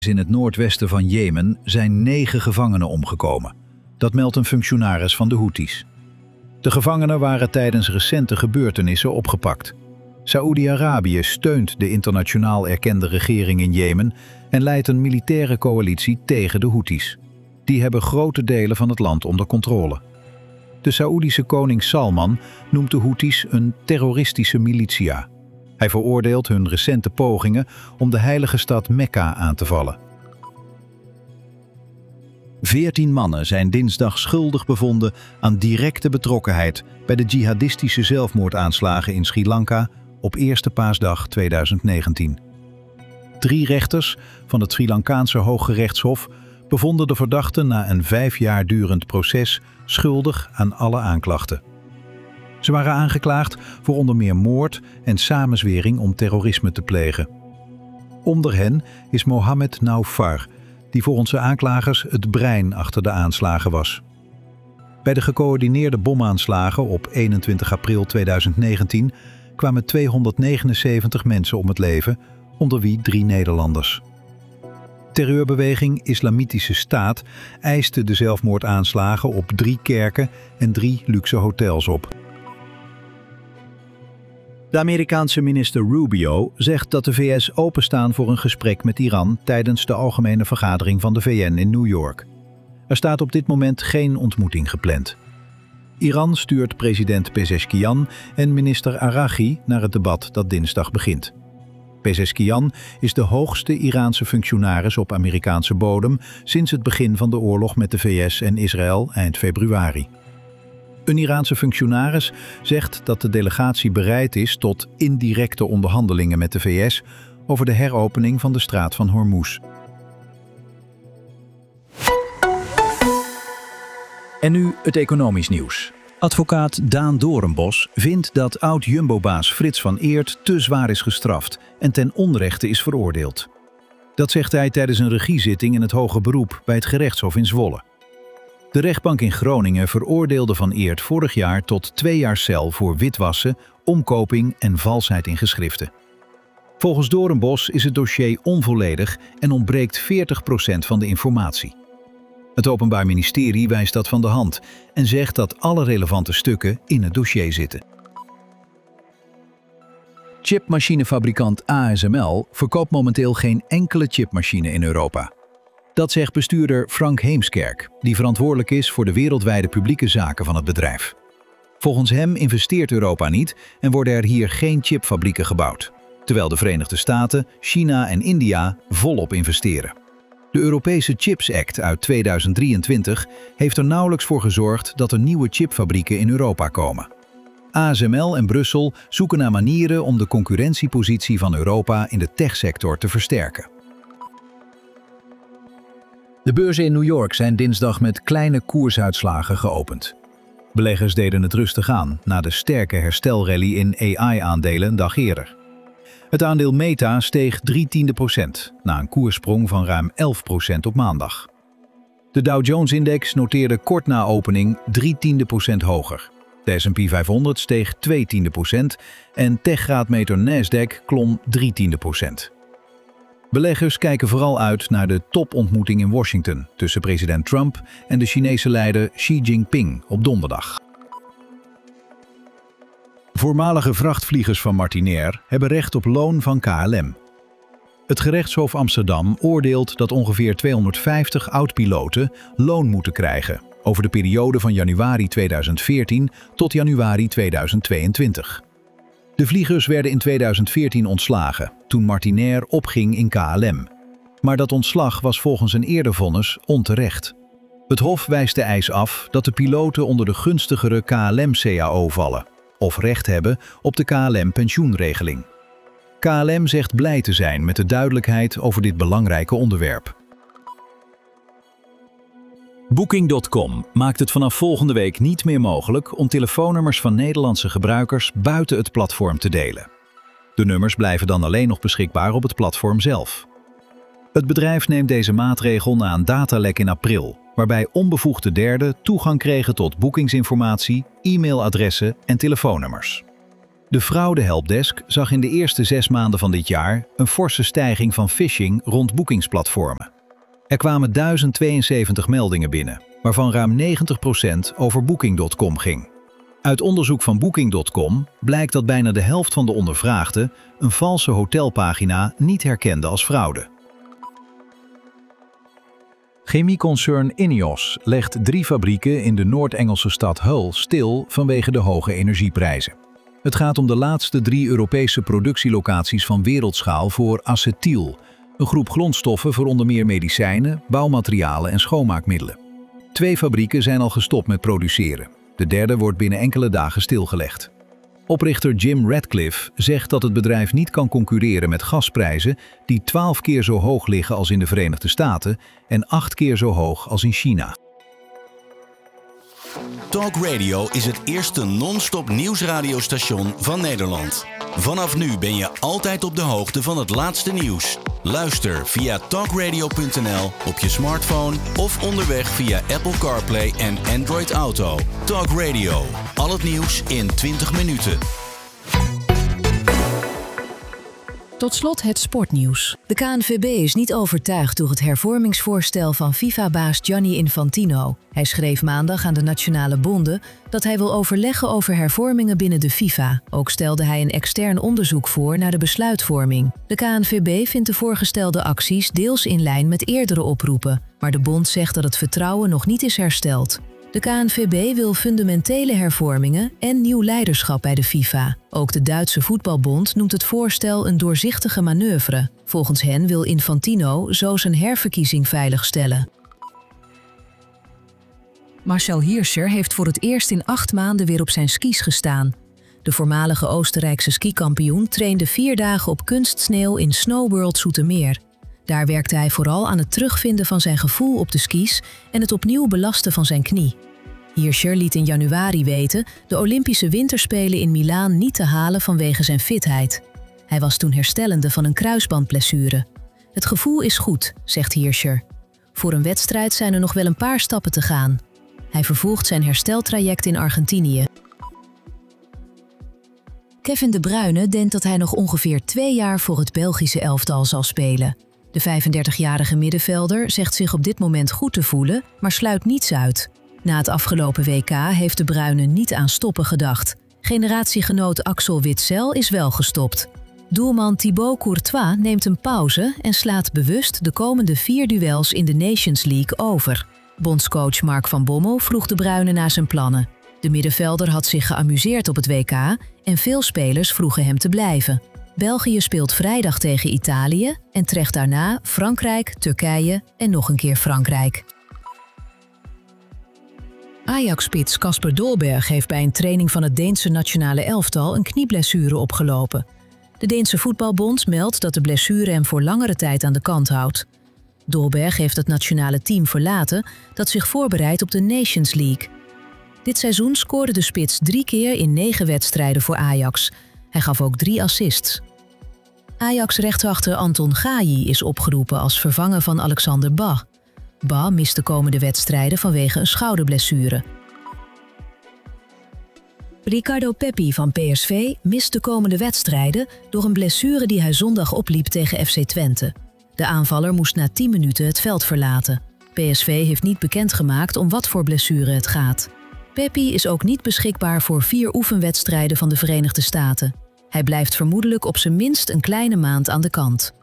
In het noordwesten van Jemen zijn 9 gevangenen omgekomen. Dat meldt een functionaris van de Houthis. De gevangenen waren tijdens recente gebeurtenissen opgepakt. Saoedi-Arabië steunt de internationaal erkende regering in Jemen en leidt een militaire coalitie tegen de Houthis. Die hebben grote delen van het land onder controle. De Saoedische koning Salman noemt de Houthis een terroristische militia. Hij veroordeelt hun recente pogingen om de heilige stad Mekka aan te vallen. 14 mannen zijn dinsdag schuldig bevonden aan directe betrokkenheid bij de jihadistische zelfmoordaanslagen in Sri Lanka op Eerste Paasdag 2019. 3 rechters van het Sri Lankaanse Hooggerechtshof bevonden de verdachten na een 5 jaar durend proces schuldig aan alle aanklachten. Ze waren aangeklaagd voor onder meer moord en samenzwering om terrorisme te plegen. Onder hen is Mohammed Naufar, die volgens de aanklagers het brein achter de aanslagen was. Bij de gecoördineerde bomaanslagen op 21 april 2019 kwamen 279 mensen om het leven, onder wie 3 Nederlanders. Terreurbeweging Islamitische Staat eiste de zelfmoordaanslagen op 3 kerken en 3 luxe hotels op. De Amerikaanse minister Rubio zegt dat de VS openstaan voor een gesprek met Iran tijdens de algemene vergadering van de VN in New York. Er staat op dit moment geen ontmoeting gepland. Iran stuurt president Pezeshkian en minister Araghi naar het debat dat dinsdag begint. Pezeshkian is de hoogste Iraanse functionaris op Amerikaanse bodem sinds het begin van de oorlog met de VS en Israël eind februari. Een Iraanse functionaris zegt dat de delegatie bereid is tot indirecte onderhandelingen met de VS over de heropening van de straat van Hormuz. En nu het economisch nieuws. Advocaat Daan Doornbos vindt dat oud-Jumbo-baas Frits van Eert te zwaar is gestraft en ten onrechte is veroordeeld. Dat zegt hij tijdens een regiezitting in het hoger beroep bij het gerechtshof in Zwolle. De rechtbank in Groningen veroordeelde Van Eert vorig jaar tot 2 jaar cel voor witwassen, omkoping en valsheid in geschriften. Volgens Doornbos is het dossier onvolledig en ontbreekt 40% van de informatie. Het Openbaar Ministerie wijst dat van de hand en zegt dat alle relevante stukken in het dossier zitten. Chipmachinefabrikant ASML verkoopt momenteel geen enkele chipmachine in Europa. Dat zegt bestuurder Frank Heemskerk, die verantwoordelijk is voor de wereldwijde publieke zaken van het bedrijf. Volgens hem investeert Europa niet en worden er hier geen chipfabrieken gebouwd, terwijl de Verenigde Staten, China en India volop investeren. De Europese Chips Act uit 2023 heeft er nauwelijks voor gezorgd dat er nieuwe chipfabrieken in Europa komen. ASML en Brussel zoeken naar manieren om de concurrentiepositie van Europa in de techsector te versterken. De beurzen in New York zijn dinsdag met kleine koersuitslagen geopend. Beleggers deden het rustig aan na de sterke herstelrally in AI-aandelen een dag eerder. Het aandeel Meta steeg 0,3% na een koerssprong van ruim 11% op maandag. De Dow Jones-index noteerde kort na opening 0,3% hoger. De S&P 500 steeg 0,2% en techgraadmeter Nasdaq klom 0,3%. Beleggers kijken vooral uit naar de topontmoeting in Washington tussen president Trump en de Chinese leider Xi Jinping op donderdag. Voormalige vrachtvliegers van Martinair hebben recht op loon van KLM. Het gerechtshof Amsterdam oordeelt dat ongeveer 250 oud-piloten loon moeten krijgen over de periode van januari 2014 tot januari 2022. De vliegers werden in 2014 ontslagen, toen Martinair opging in KLM. Maar dat ontslag was volgens een eerder vonnis onterecht. Het Hof wijst de eis af dat de piloten onder de gunstigere KLM-CAO vallen, of recht hebben op de KLM-pensioenregeling. KLM zegt blij te zijn met de duidelijkheid over dit belangrijke onderwerp. Booking.com maakt het vanaf volgende week niet meer mogelijk om telefoonnummers van Nederlandse gebruikers buiten het platform te delen. De nummers blijven dan alleen nog beschikbaar op het platform zelf. Het bedrijf neemt deze maatregel na een datalek in april, waarbij onbevoegde derden toegang kregen tot boekingsinformatie, e-mailadressen en telefoonnummers. De fraude-helpdesk zag in de eerste 6 maanden van dit jaar een forse stijging van phishing rond boekingsplatformen. Er kwamen 1072 meldingen binnen, waarvan ruim 90% over Booking.com ging. Uit onderzoek van Booking.com blijkt dat bijna de helft van de ondervraagden een valse hotelpagina niet herkende als fraude. Chemieconcern INEOS legt 3 fabrieken in de Noord-Engelse stad Hull stil vanwege de hoge energieprijzen. Het gaat om de laatste 3 Europese productielocaties van wereldschaal voor acetyl, een groep grondstoffen voor onder meer medicijnen, bouwmaterialen en schoonmaakmiddelen. 2 fabrieken zijn al gestopt met produceren. De derde wordt binnen enkele dagen stilgelegd. Oprichter Jim Ratcliffe zegt dat het bedrijf niet kan concurreren met gasprijzen die 12 keer zo hoog liggen als in de Verenigde Staten en 8 keer zo hoog als in China. Talk Radio is het eerste non-stop nieuwsradiostation van Nederland. Vanaf nu ben je altijd op de hoogte van het laatste nieuws. Luister via talkradio.nl op je smartphone of onderweg via Apple CarPlay en Android Auto. Talk Radio. Al het nieuws in 20 minuten. Tot slot het sportnieuws. De KNVB is niet overtuigd door het hervormingsvoorstel van FIFA-baas Gianni Infantino. Hij schreef maandag aan de nationale bonden dat hij wil overleggen over hervormingen binnen de FIFA. Ook stelde hij een extern onderzoek voor naar de besluitvorming. De KNVB vindt de voorgestelde acties deels in lijn met eerdere oproepen, maar de bond zegt dat het vertrouwen nog niet is hersteld. De KNVB wil fundamentele hervormingen en nieuw leiderschap bij de FIFA. Ook de Duitse voetbalbond noemt het voorstel een doorzichtige manoeuvre. Volgens hen wil Infantino zo zijn herverkiezing veiligstellen. Marcel Hirscher heeft voor het eerst in 8 maanden weer op zijn skis gestaan. De voormalige Oostenrijkse skikampioen trainde 4 dagen op kunstsneeuw in Snowworld Zoetermeer. Daar werkte hij vooral aan het terugvinden van zijn gevoel op de skis en het opnieuw belasten van zijn knie. Hirscher liet in januari weten de Olympische Winterspelen in Milaan niet te halen vanwege zijn fitheid. Hij was toen herstellende van een kruisbandblessure. Het gevoel is goed, zegt Hirscher. Voor een wedstrijd zijn er nog wel een paar stappen te gaan. Hij vervolgt zijn hersteltraject in Argentinië. Kevin De Bruyne denkt dat hij nog ongeveer 2 jaar voor het Belgische elftal zal spelen. De 35-jarige middenvelder zegt zich op dit moment goed te voelen, maar sluit niets uit. Na het afgelopen WK heeft De Bruyne niet aan stoppen gedacht. Generatiegenoot Axel Witsel is wel gestopt. Doelman Thibaut Courtois neemt een pauze en slaat bewust de komende 4 duels in de Nations League over. Bondscoach Mark van Bommel vroeg De Bruyne naar zijn plannen. De middenvelder had zich geamuseerd op het WK en veel spelers vroegen hem te blijven. België speelt vrijdag tegen Italië en treft daarna Frankrijk, Turkije en nog een keer Frankrijk. Ajax-spits Kasper Dolberg heeft bij een training van het Deense nationale elftal een knieblessure opgelopen. De Deense voetbalbond meldt dat de blessure hem voor langere tijd aan de kant houdt. Dolberg heeft het nationale team verlaten dat zich voorbereidt op de Nations League. Dit seizoen scoorde de spits 3 keer in 9 wedstrijden voor Ajax. Hij gaf ook 3 assists. Ajax-rechtsachter Anton Gaji is opgeroepen als vervanger van Alexander Ba. Ba mist de komende wedstrijden vanwege een schouderblessure. Ricardo Pepi van PSV mist de komende wedstrijden door een blessure die hij zondag opliep tegen FC Twente. De aanvaller moest na 10 minuten het veld verlaten. PSV heeft niet bekendgemaakt om wat voor blessure het gaat. Pepi is ook niet beschikbaar voor 4 oefenwedstrijden van de Verenigde Staten. Hij blijft vermoedelijk op zijn minst een kleine maand aan de kant.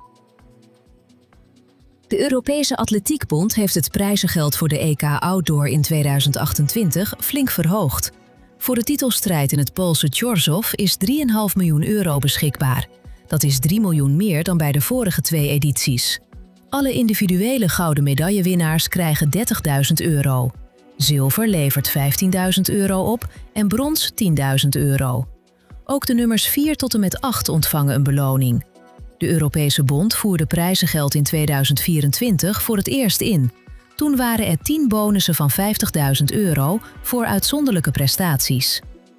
De Europese Atletiekbond heeft het prijzengeld voor de EK Outdoor in 2028 flink verhoogd. Voor de titelstrijd in het Poolse Chorzów is €3,5 miljoen beschikbaar. Dat is 3 miljoen meer dan bij de vorige 2 edities. Alle individuele gouden medaillewinnaars krijgen €30.000. Zilver levert €15.000 op en brons €10.000. Ook de nummers 4 tot en met 8 ontvangen een beloning. De Europese Bond voerde prijzengeld in 2024 voor het eerst in. Toen waren er 10 bonussen van €50.000 voor uitzonderlijke prestaties.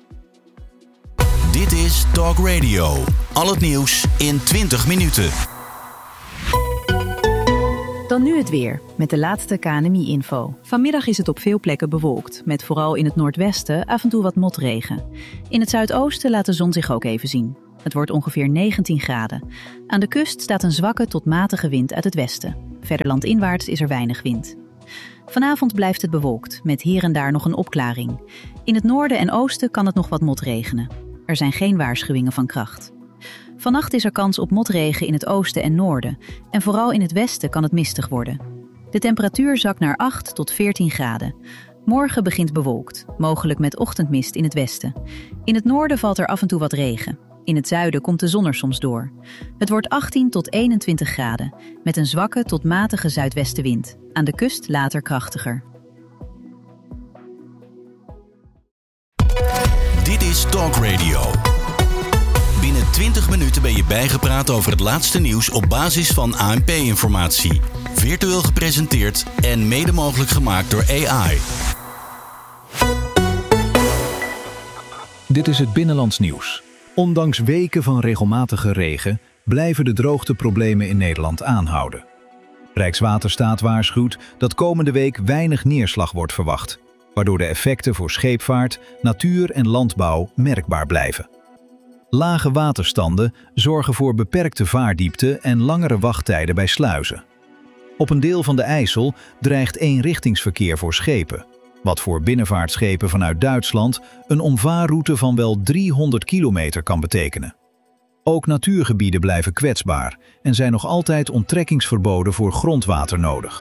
Dit is Talk Radio. Al het nieuws in 20 minuten. Dan nu het weer, met de laatste KNMI-info. Vanmiddag is het op veel plekken bewolkt, met vooral in het noordwesten af en toe wat motregen. In het zuidoosten laat de zon zich ook even zien. Het wordt ongeveer 19 graden. Aan de kust staat een zwakke tot matige wind uit het westen. Verder landinwaarts is er weinig wind. Vanavond blijft het bewolkt, met hier en daar nog een opklaring. In het noorden en oosten kan het nog wat motregenen. Er zijn geen waarschuwingen van kracht. Vannacht is er kans op motregen in het oosten en noorden. En vooral in het westen kan het mistig worden. De temperatuur zakt naar 8 tot 14 graden. Morgen begint bewolkt, mogelijk met ochtendmist in het westen. In het noorden valt er af en toe wat regen. In het zuiden komt de zon er soms door. Het wordt 18 tot 21 graden, met een zwakke tot matige zuidwestenwind. Aan de kust later krachtiger. Dit is Talk Radio. Binnen 20 minuten ben je bijgepraat over het laatste nieuws op basis van ANP-informatie. Virtueel gepresenteerd en mede mogelijk gemaakt door AI. Dit is het Binnenlands nieuws. Ondanks weken van regelmatige regen blijven de droogteproblemen in Nederland aanhouden. Rijkswaterstaat waarschuwt dat komende week weinig neerslag wordt verwacht, waardoor de effecten voor scheepvaart, natuur en landbouw merkbaar blijven. Lage waterstanden zorgen voor beperkte vaardiepte en langere wachttijden bij sluizen. Op een deel van de IJssel dreigt eenrichtingsverkeer voor schepen, wat voor binnenvaartschepen vanuit Duitsland een omvaarroute van wel 300 kilometer kan betekenen. Ook natuurgebieden blijven kwetsbaar en zijn nog altijd onttrekkingsverboden voor grondwater nodig.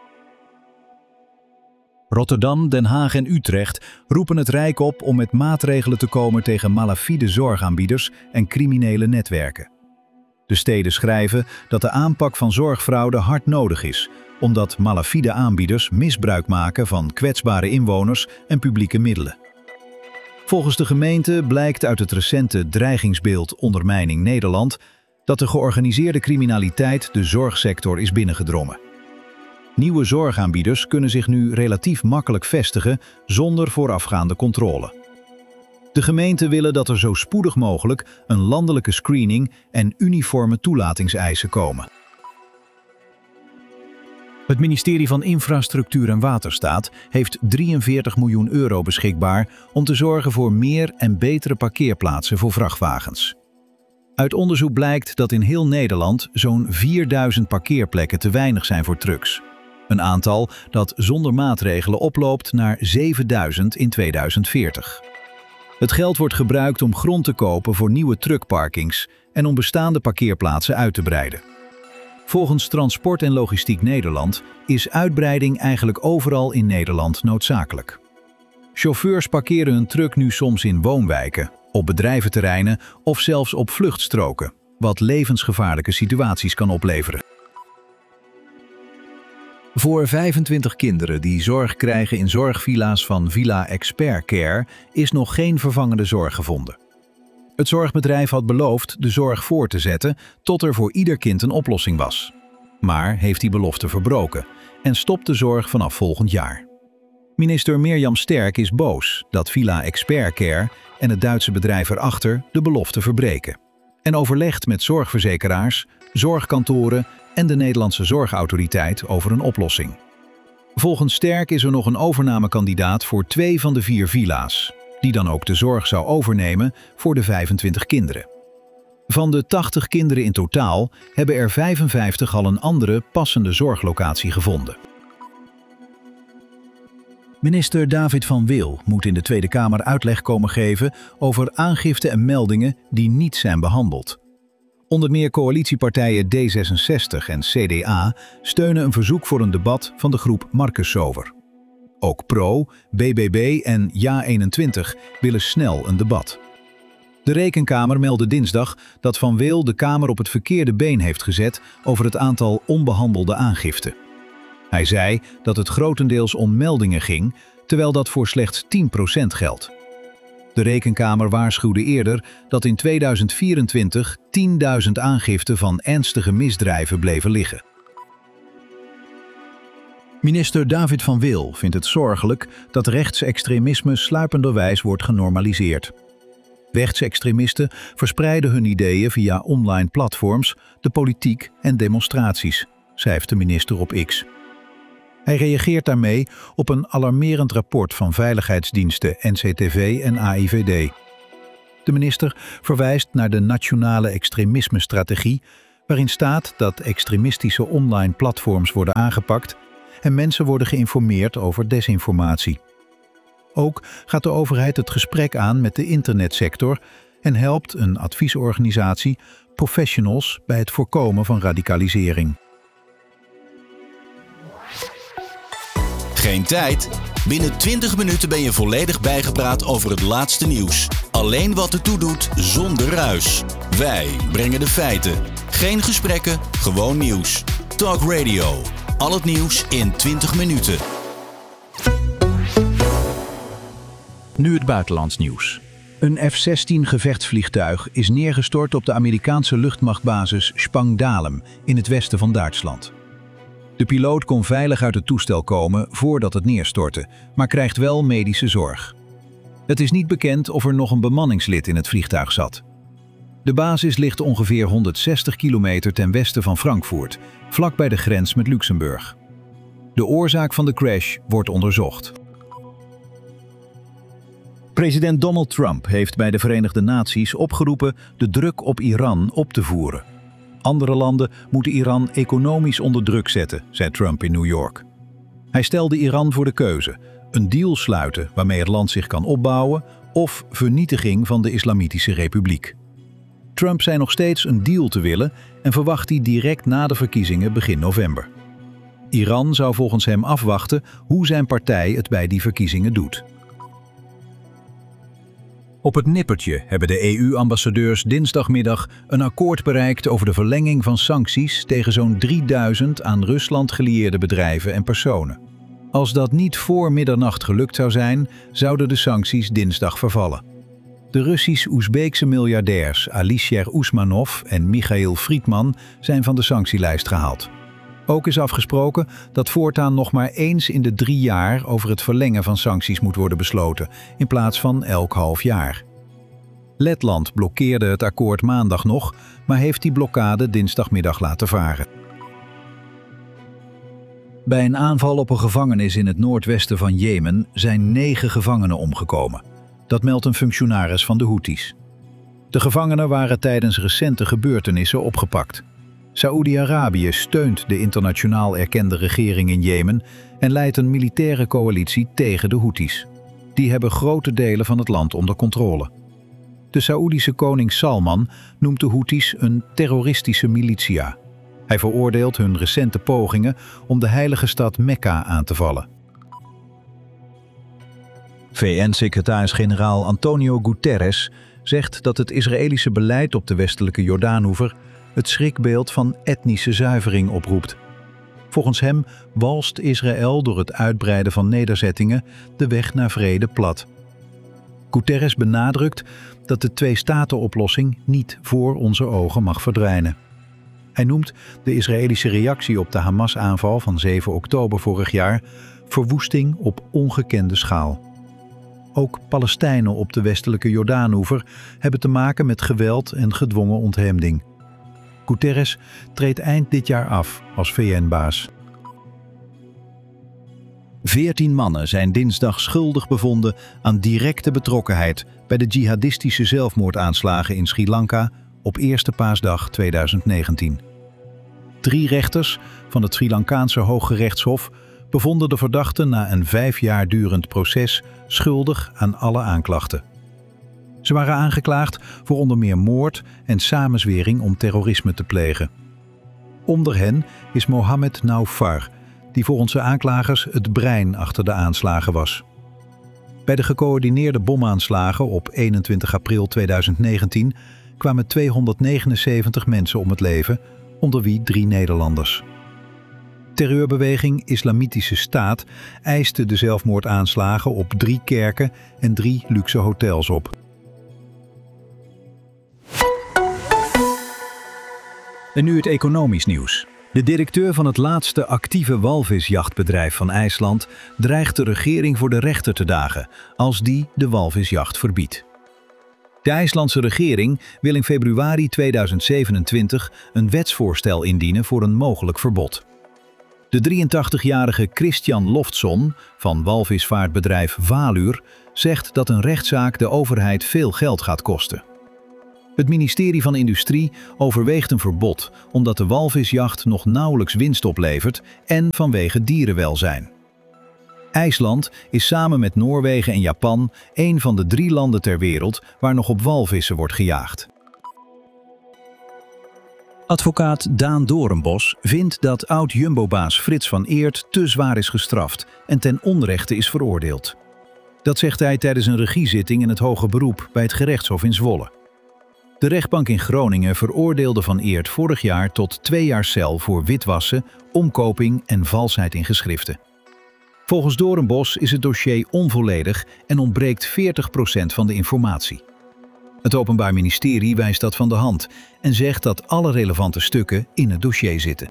Rotterdam, Den Haag en Utrecht roepen het Rijk op om met maatregelen te komen tegen malafide zorgaanbieders en criminele netwerken. De steden schrijven dat de aanpak van zorgfraude hard nodig is, omdat malafide aanbieders misbruik maken van kwetsbare inwoners en publieke middelen. Volgens de gemeente blijkt uit het recente dreigingsbeeld Ondermijning Nederland dat de georganiseerde criminaliteit de zorgsector is binnengedrongen. Nieuwe zorgaanbieders kunnen zich nu relatief makkelijk vestigen zonder voorafgaande controle. De gemeenten willen dat er zo spoedig mogelijk een landelijke screening en uniforme toelatingseisen komen. Het ministerie van Infrastructuur en Waterstaat heeft 43 miljoen euro beschikbaar om te zorgen voor meer en betere parkeerplaatsen voor vrachtwagens. Uit onderzoek blijkt dat in heel Nederland zo'n 4000 parkeerplekken te weinig zijn voor trucks. Een aantal dat zonder maatregelen oploopt naar 7000 in 2040. Het geld wordt gebruikt om grond te kopen voor nieuwe truckparkings en om bestaande parkeerplaatsen uit te breiden. Volgens Transport en Logistiek Nederland is uitbreiding eigenlijk overal in Nederland noodzakelijk. Chauffeurs parkeren hun truck nu soms in woonwijken, op bedrijventerreinen of zelfs op vluchtstroken, wat levensgevaarlijke situaties kan opleveren. Voor 25 kinderen die zorg krijgen in zorgvilla's van Villa Expert Care is nog geen vervangende zorg gevonden. Het zorgbedrijf had beloofd de zorg voor te zetten tot er voor ieder kind een oplossing was. Maar heeft die belofte verbroken en stopt de zorg vanaf volgend jaar. Minister Mirjam Sterk is boos dat Villa Expert Care en het Duitse bedrijf erachter de belofte verbreken. En overlegt met zorgverzekeraars, zorgkantoren en de Nederlandse Zorgautoriteit over een oplossing. Volgens Sterk is er nog een overnamekandidaat voor 2 van de 4 villa's, die dan ook de zorg zou overnemen voor de 25 kinderen. Van de 80 kinderen in totaal hebben er 55 al een andere passende zorglocatie gevonden. Minister David van Wil moet in de Tweede Kamer uitleg komen geven over aangiften en meldingen die niet zijn behandeld. Onder meer coalitiepartijen D66 en CDA steunen een verzoek voor een debat van de groep Marcus Sover. Ook PRO, BBB en JA21 willen snel een debat. De Rekenkamer meldde dinsdag dat Van Wil de Kamer op het verkeerde been heeft gezet over het aantal onbehandelde aangiften. Hij zei dat het grotendeels om meldingen ging, terwijl dat voor slechts 10% geldt. De Rekenkamer waarschuwde eerder dat in 2024 10.000 aangiften van ernstige misdrijven bleven liggen. Minister David van Wil vindt het zorgelijk dat rechtsextremisme sluipenderwijs wordt genormaliseerd. Rechtsextremisten verspreiden hun ideeën via online platforms, de politiek en demonstraties, schrijft de minister op X. Hij reageert daarmee op een alarmerend rapport van veiligheidsdiensten NCTV en AIVD. De minister verwijst naar de Nationale Extremisme-strategie, waarin staat dat extremistische online platforms worden aangepakt en mensen worden geïnformeerd over desinformatie. Ook gaat de overheid het gesprek aan met de internetsector en helpt een adviesorganisatie professionals bij het voorkomen van radicalisering. Geen tijd? Binnen 20 minuten ben je volledig bijgepraat over het laatste nieuws. Alleen wat ertoe doet, zonder ruis. Wij brengen de feiten. Geen gesprekken, gewoon nieuws. Talk Radio. Al het nieuws in 20 minuten. Nu het buitenlands nieuws. Een F-16 gevechtsvliegtuig is neergestort op de Amerikaanse luchtmachtbasis Spangdahlem in het westen van Duitsland. De piloot kon veilig uit het toestel komen voordat het neerstortte, maar krijgt wel medische zorg. Het is niet bekend of er nog een bemanningslid in het vliegtuig zat. De basis ligt ongeveer 160 kilometer ten westen van Frankfurt, vlak bij de grens met Luxemburg. De oorzaak van de crash wordt onderzocht. President Donald Trump heeft bij de Verenigde Naties opgeroepen de druk op Iran op te voeren. Andere landen moeten Iran economisch onder druk zetten, zei Trump in New York. Hij stelde Iran voor de keuze: een deal sluiten waarmee het land zich kan opbouwen of vernietiging van de Islamitische Republiek. Trump zei nog steeds een deal te willen en verwacht die direct na de verkiezingen begin november. Iran zou volgens hem afwachten hoe zijn partij het bij die verkiezingen doet. Op het nippertje hebben de EU-ambassadeurs dinsdagmiddag een akkoord bereikt over de verlenging van sancties tegen zo'n 3000 aan Rusland gelieerde bedrijven en personen. Als dat niet voor middernacht gelukt zou zijn, zouden de sancties dinsdag vervallen. De Russisch-Oezbeekse miljardairs Alisher Usmanov en Michail Friedman zijn van de sanctielijst gehaald. Ook is afgesproken dat voortaan nog maar eens in de 3 jaar over het verlengen van sancties moet worden besloten, in plaats van elk half jaar. Letland blokkeerde het akkoord maandag nog, maar heeft die blokkade dinsdagmiddag laten varen. Bij een aanval op een gevangenis in het noordwesten van Jemen zijn 9 gevangenen omgekomen. Dat meldt een functionaris van de Houthis. De gevangenen waren tijdens recente gebeurtenissen opgepakt. Saoedi-Arabië steunt de internationaal erkende regering in Jemen en leidt een militaire coalitie tegen de Houthis. Die hebben grote delen van het land onder controle. De Saoedische koning Salman noemt de Houthis een terroristische militia. Hij veroordeelt hun recente pogingen om de heilige stad Mekka aan te vallen. VN-secretaris-generaal Antonio Guterres zegt dat het Israëlische beleid op de westelijke Jordaanoever het schrikbeeld van etnische zuivering oproept. Volgens hem walst Israël door het uitbreiden van nederzettingen de weg naar vrede plat. Guterres benadrukt dat de twee-staten-oplossing niet voor onze ogen mag verdwijnen. Hij noemt de Israëlische reactie op de Hamas-aanval van 7 oktober vorig jaar verwoesting op ongekende schaal. Ook Palestijnen op de westelijke Jordaanoever hebben te maken met geweld en gedwongen ontheemding. Guterres treedt eind dit jaar af als VN-baas. 14 mannen zijn dinsdag schuldig bevonden aan directe betrokkenheid bij de jihadistische zelfmoordaanslagen in Sri Lanka op eerste paasdag 2019. 3 rechters van het Sri Lankaanse Hooggerechtshof bevonden de verdachten na een 5 jaar durend proces schuldig aan alle aanklachten. Ze waren aangeklaagd voor onder meer moord en samenzwering om terrorisme te plegen. Onder hen is Mohammed Naufar, die volgens de aanklagers het brein achter de aanslagen was. Bij de gecoördineerde bomaanslagen op 21 april 2019 kwamen 279 mensen om het leven, onder wie 3 Nederlanders. Terreurbeweging Islamitische Staat eiste de zelfmoordaanslagen op 3 kerken en 3 luxe hotels op. En nu het economisch nieuws. De directeur van het laatste actieve walvisjachtbedrijf van IJsland dreigt de regering voor de rechter te dagen als die de walvisjacht verbiedt. De IJslandse regering wil in februari 2027 een wetsvoorstel indienen voor een mogelijk verbod. De 83-jarige Christian Loftsson van walvisvaartbedrijf Valur zegt dat een rechtszaak de overheid veel geld gaat kosten. Het ministerie van Industrie overweegt een verbod omdat de walvisjacht nog nauwelijks winst oplevert en vanwege dierenwelzijn. IJsland is samen met Noorwegen en Japan een van de 3 landen ter wereld waar nog op walvissen wordt gejaagd. Advocaat Daan Doornbos vindt dat oud-Jumbo-baas Frits van Eert te zwaar is gestraft en ten onrechte is veroordeeld. Dat zegt hij tijdens een regiezitting in het hoger beroep bij het gerechtshof in Zwolle. De rechtbank in Groningen veroordeelde Van Eert vorig jaar tot 2 jaar cel voor witwassen, omkoping en valsheid in geschriften. Volgens Doornbos is het dossier onvolledig en ontbreekt 40% van de informatie. Het Openbaar Ministerie wijst dat van de hand en zegt dat alle relevante stukken in het dossier zitten.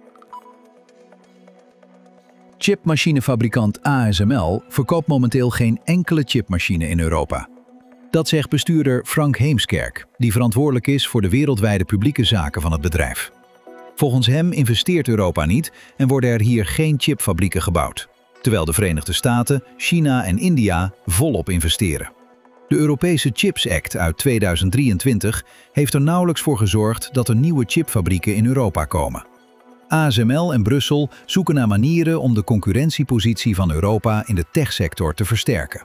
Chipmachinefabrikant ASML verkoopt momenteel geen enkele chipmachine in Europa. Dat zegt bestuurder Frank Heemskerk, die verantwoordelijk is voor de wereldwijde publieke zaken van het bedrijf. Volgens hem investeert Europa niet en worden er hier geen chipfabrieken gebouwd, terwijl de Verenigde Staten, China en India volop investeren. De Europese Chips Act uit 2023 heeft er nauwelijks voor gezorgd dat er nieuwe chipfabrieken in Europa komen. ASML en Brussel zoeken naar manieren om de concurrentiepositie van Europa in de techsector te versterken.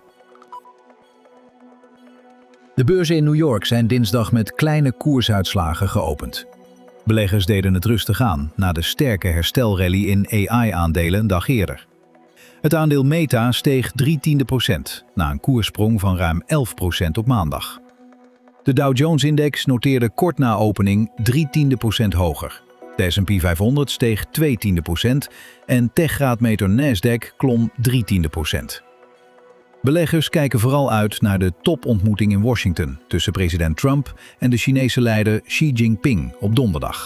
De beurzen in New York zijn dinsdag met kleine koersuitslagen geopend. Beleggers deden het rustig aan na de sterke herstelrally in AI-aandelen een dag eerder. Het aandeel Meta steeg 0,3% na een koerssprong van ruim 11% op maandag. De Dow Jones-index noteerde kort na opening 0,3% hoger. De S&P 500 steeg 0,2% en techgraadmeter Nasdaq klom 0,3%. Beleggers kijken vooral uit naar de topontmoeting in Washington tussen president Trump en de Chinese leider Xi Jinping op donderdag.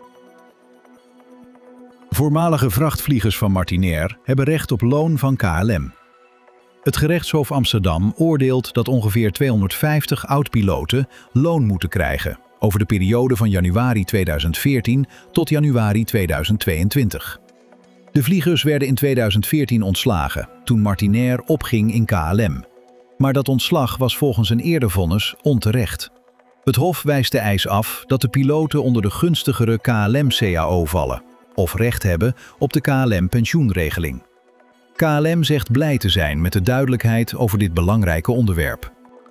Voormalige vrachtvliegers van Martinair hebben recht op loon van KLM. Het gerechtshof Amsterdam oordeelt dat ongeveer 250 oud-piloten loon moeten krijgen over de periode van januari 2014 tot januari 2022. De vliegers werden in 2014 ontslagen toen Martinair opging in KLM. Maar dat ontslag was volgens een eerder vonnis onterecht. Het hof wijst de eis af dat de piloten onder de gunstigere KLM-CAO vallen of recht hebben op de KLM-pensioenregeling. KLM zegt blij te zijn met de duidelijkheid over dit belangrijke onderwerp.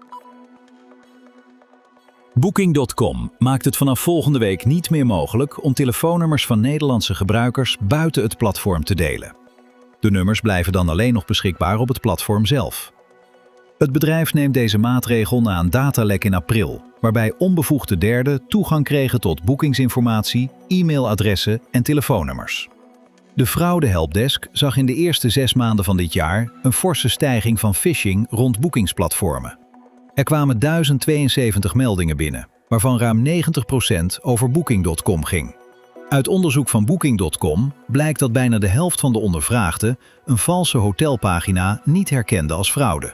Booking.com maakt het vanaf volgende week niet meer mogelijk om telefoonnummers van Nederlandse gebruikers buiten het platform te delen. De nummers blijven dan alleen nog beschikbaar op het platform zelf. Het bedrijf neemt deze maatregel na een datalek in april, waarbij onbevoegde derden toegang kregen tot boekingsinformatie, e-mailadressen en telefoonnummers. De fraude-helpdesk zag in de eerste 6 maanden van dit jaar een forse stijging van phishing rond boekingsplatformen. Er kwamen 1072 meldingen binnen, waarvan ruim 90% over Booking.com ging. Uit onderzoek van Booking.com blijkt dat bijna de helft van de ondervraagden een valse hotelpagina niet herkende als fraude.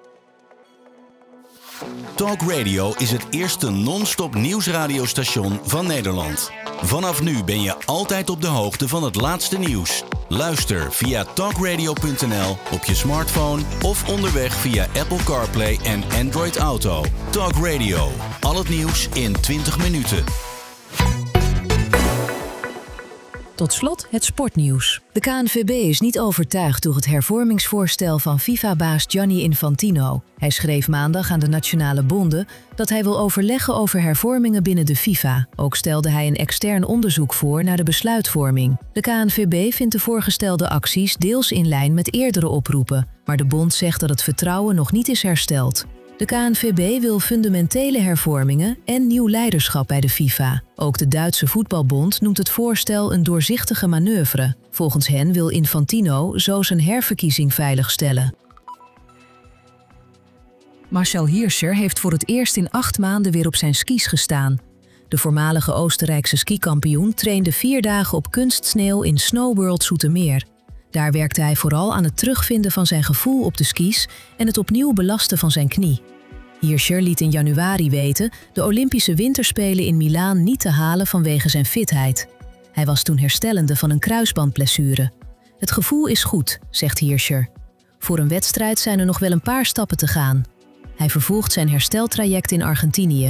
Talk Radio is het eerste non-stop nieuwsradiostation van Nederland. Vanaf nu ben je altijd op de hoogte van het laatste nieuws. Luister via talkradio.nl op je smartphone of onderweg via Apple CarPlay en Android Auto. Talk Radio. Al het nieuws in 20 minuten. Tot slot het sportnieuws. De KNVB is niet overtuigd door het hervormingsvoorstel van FIFA-baas Gianni Infantino. Hij schreef maandag aan de nationale bonden dat hij wil overleggen over hervormingen binnen de FIFA. Ook stelde hij een extern onderzoek voor naar de besluitvorming. De KNVB vindt de voorgestelde acties deels in lijn met eerdere oproepen, maar de bond zegt dat het vertrouwen nog niet is hersteld. De KNVB wil fundamentele hervormingen en nieuw leiderschap bij de FIFA. Ook de Duitse voetbalbond noemt het voorstel een doorzichtige manoeuvre. Volgens hen wil Infantino zo zijn herverkiezing veiligstellen. Marcel Hirscher heeft voor het eerst in 8 maanden weer op zijn skis gestaan. De voormalige Oostenrijkse skikampioen trainde 4 dagen op kunstsneeuw in Snowworld Zoetermeer. Daar werkte hij vooral aan het terugvinden van zijn gevoel op de skis en het opnieuw belasten van zijn knie. Hirscher liet in januari weten de Olympische Winterspelen in Milaan niet te halen vanwege zijn fitheid. Hij was toen herstellende van een kruisbandblessure. Het gevoel is goed, zegt Hirscher. Voor een wedstrijd zijn er nog wel een paar stappen te gaan. Hij vervolgt zijn hersteltraject in Argentinië.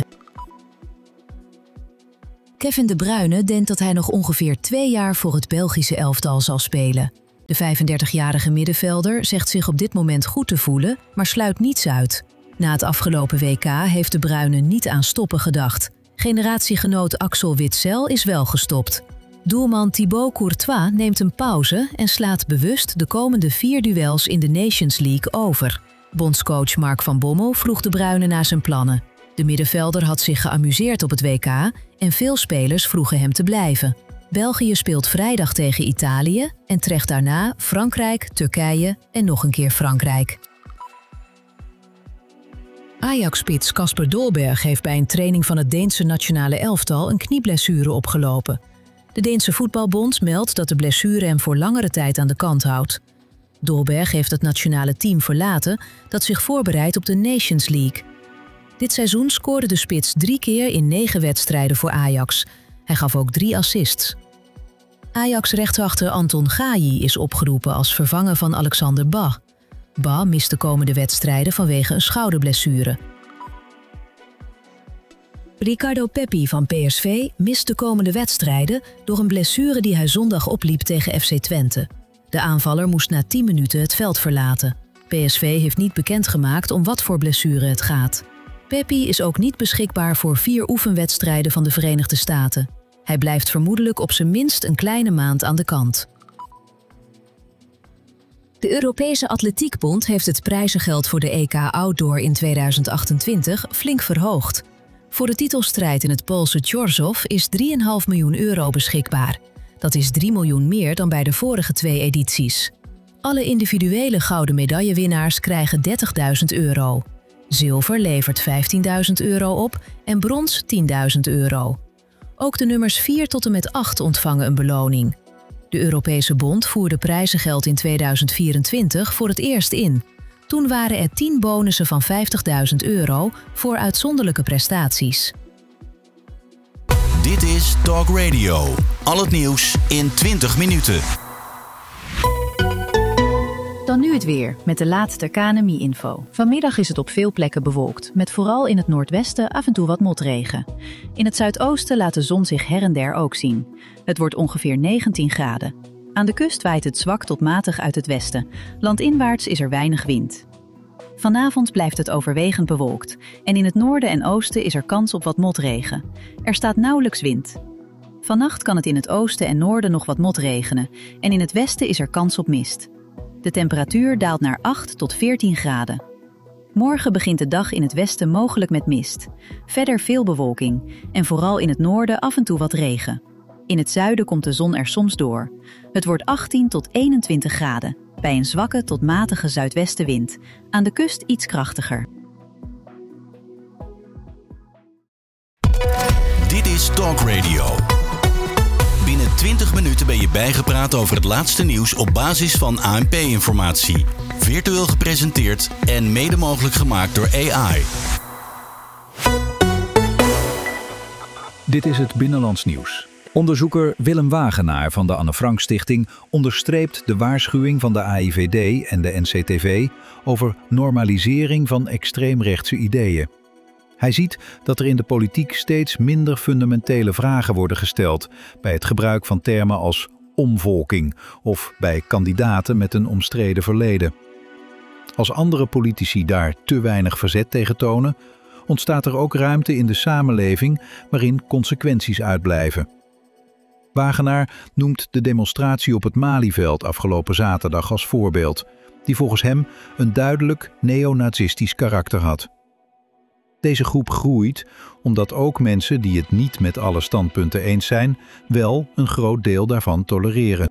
Kevin De Bruyne denkt dat hij nog ongeveer 2 jaar voor het Belgische elftal zal spelen. De 35-jarige middenvelder zegt zich op dit moment goed te voelen, maar sluit niets uit. Na het afgelopen WK heeft De Bruyne niet aan stoppen gedacht. Generatiegenoot Axel Witsel is wel gestopt. Doelman Thibaut Courtois neemt een pauze en slaat bewust de komende 4 duels in de Nations League over. Bondscoach Mark van Bommel vroeg De Bruyne naar zijn plannen. De middenvelder had zich geamuseerd op het WK en veel spelers vroegen hem te blijven. België speelt vrijdag tegen Italië en treft daarna Frankrijk, Turkije en nog een keer Frankrijk. Ajax-spits Kasper Dolberg heeft bij een training van het Deense nationale elftal een knieblessure opgelopen. De Deense voetbalbond meldt dat de blessure hem voor langere tijd aan de kant houdt. Dolberg heeft het nationale team verlaten dat zich voorbereidt op de Nations League. Dit seizoen scoorde de spits 3 keer in 9 wedstrijden voor Ajax. Hij gaf ook 3 assists. Ajax-rechtsachter Anton Gaayi is opgeroepen als vervanger van Alexander Ba. Ba mist de komende wedstrijden vanwege een schouderblessure. Ricardo Pepi van PSV mist de komende wedstrijden door een blessure die hij zondag opliep tegen FC Twente. De aanvaller moest na 10 minuten het veld verlaten. PSV heeft niet bekendgemaakt om wat voor blessure het gaat. Pepi is ook niet beschikbaar voor 4 oefenwedstrijden van de Verenigde Staten. Hij blijft vermoedelijk op zijn minst een kleine maand aan de kant. De Europese Atletiekbond heeft het prijzengeld voor de EK Outdoor in 2028 flink verhoogd. Voor de titelstrijd in het Poolse Chorzów is €3,5 miljoen beschikbaar. Dat is 3 miljoen meer dan bij de vorige 2 edities. Alle individuele gouden medaillewinnaars krijgen €30.000. Zilver levert €15.000 op en brons €10.000. Ook de nummers 4 tot en met 8 ontvangen een beloning. De Europese Bond voerde prijzengeld in 2024 voor het eerst in. Toen waren er 10 bonussen van €50.000 voor uitzonderlijke prestaties. Dit is Talk Radio. Al het nieuws in 20 minuten. Dan nu het weer, met de laatste KNMI-info. Vanmiddag is het op veel plekken bewolkt, met vooral in het noordwesten af en toe wat motregen. In het zuidoosten laat de zon zich her en der ook zien. Het wordt ongeveer 19 graden. Aan de kust waait het zwak tot matig uit het westen. Landinwaarts is er weinig wind. Vanavond blijft het overwegend bewolkt en in het noorden en oosten is er kans op wat motregen. Er staat nauwelijks wind. Vannacht kan het in het oosten en noorden nog wat motregenen en in het westen is er kans op mist. De temperatuur daalt naar 8 tot 14 graden. Morgen begint de dag in het westen mogelijk met mist. Verder veel bewolking en vooral in het noorden af en toe wat regen. In het zuiden komt de zon er soms door. Het wordt 18 tot 21 graden, bij een zwakke tot matige zuidwestenwind. Aan de kust iets krachtiger. Dit is Talk Radio. Binnen 20 minuten ben je bijgepraat over het laatste nieuws op basis van ANP-informatie. Virtueel gepresenteerd en mede mogelijk gemaakt door AI. Dit is het Binnenlands Nieuws. Onderzoeker Willem Wagenaar van de Anne Frank Stichting onderstreept de waarschuwing van de AIVD en de NCTV over normalisering van extreemrechtse ideeën. Hij ziet dat er in de politiek steeds minder fundamentele vragen worden gesteld bij het gebruik van termen als omvolking of bij kandidaten met een omstreden verleden. Als andere politici daar te weinig verzet tegen tonen, ontstaat er ook ruimte in de samenleving waarin consequenties uitblijven. Wagenaar noemt de demonstratie op het Malieveld afgelopen zaterdag als voorbeeld, die volgens hem een duidelijk neonazistisch karakter had. Deze groep groeit omdat ook mensen die het niet met alle standpunten eens zijn, wel een groot deel daarvan tolereren.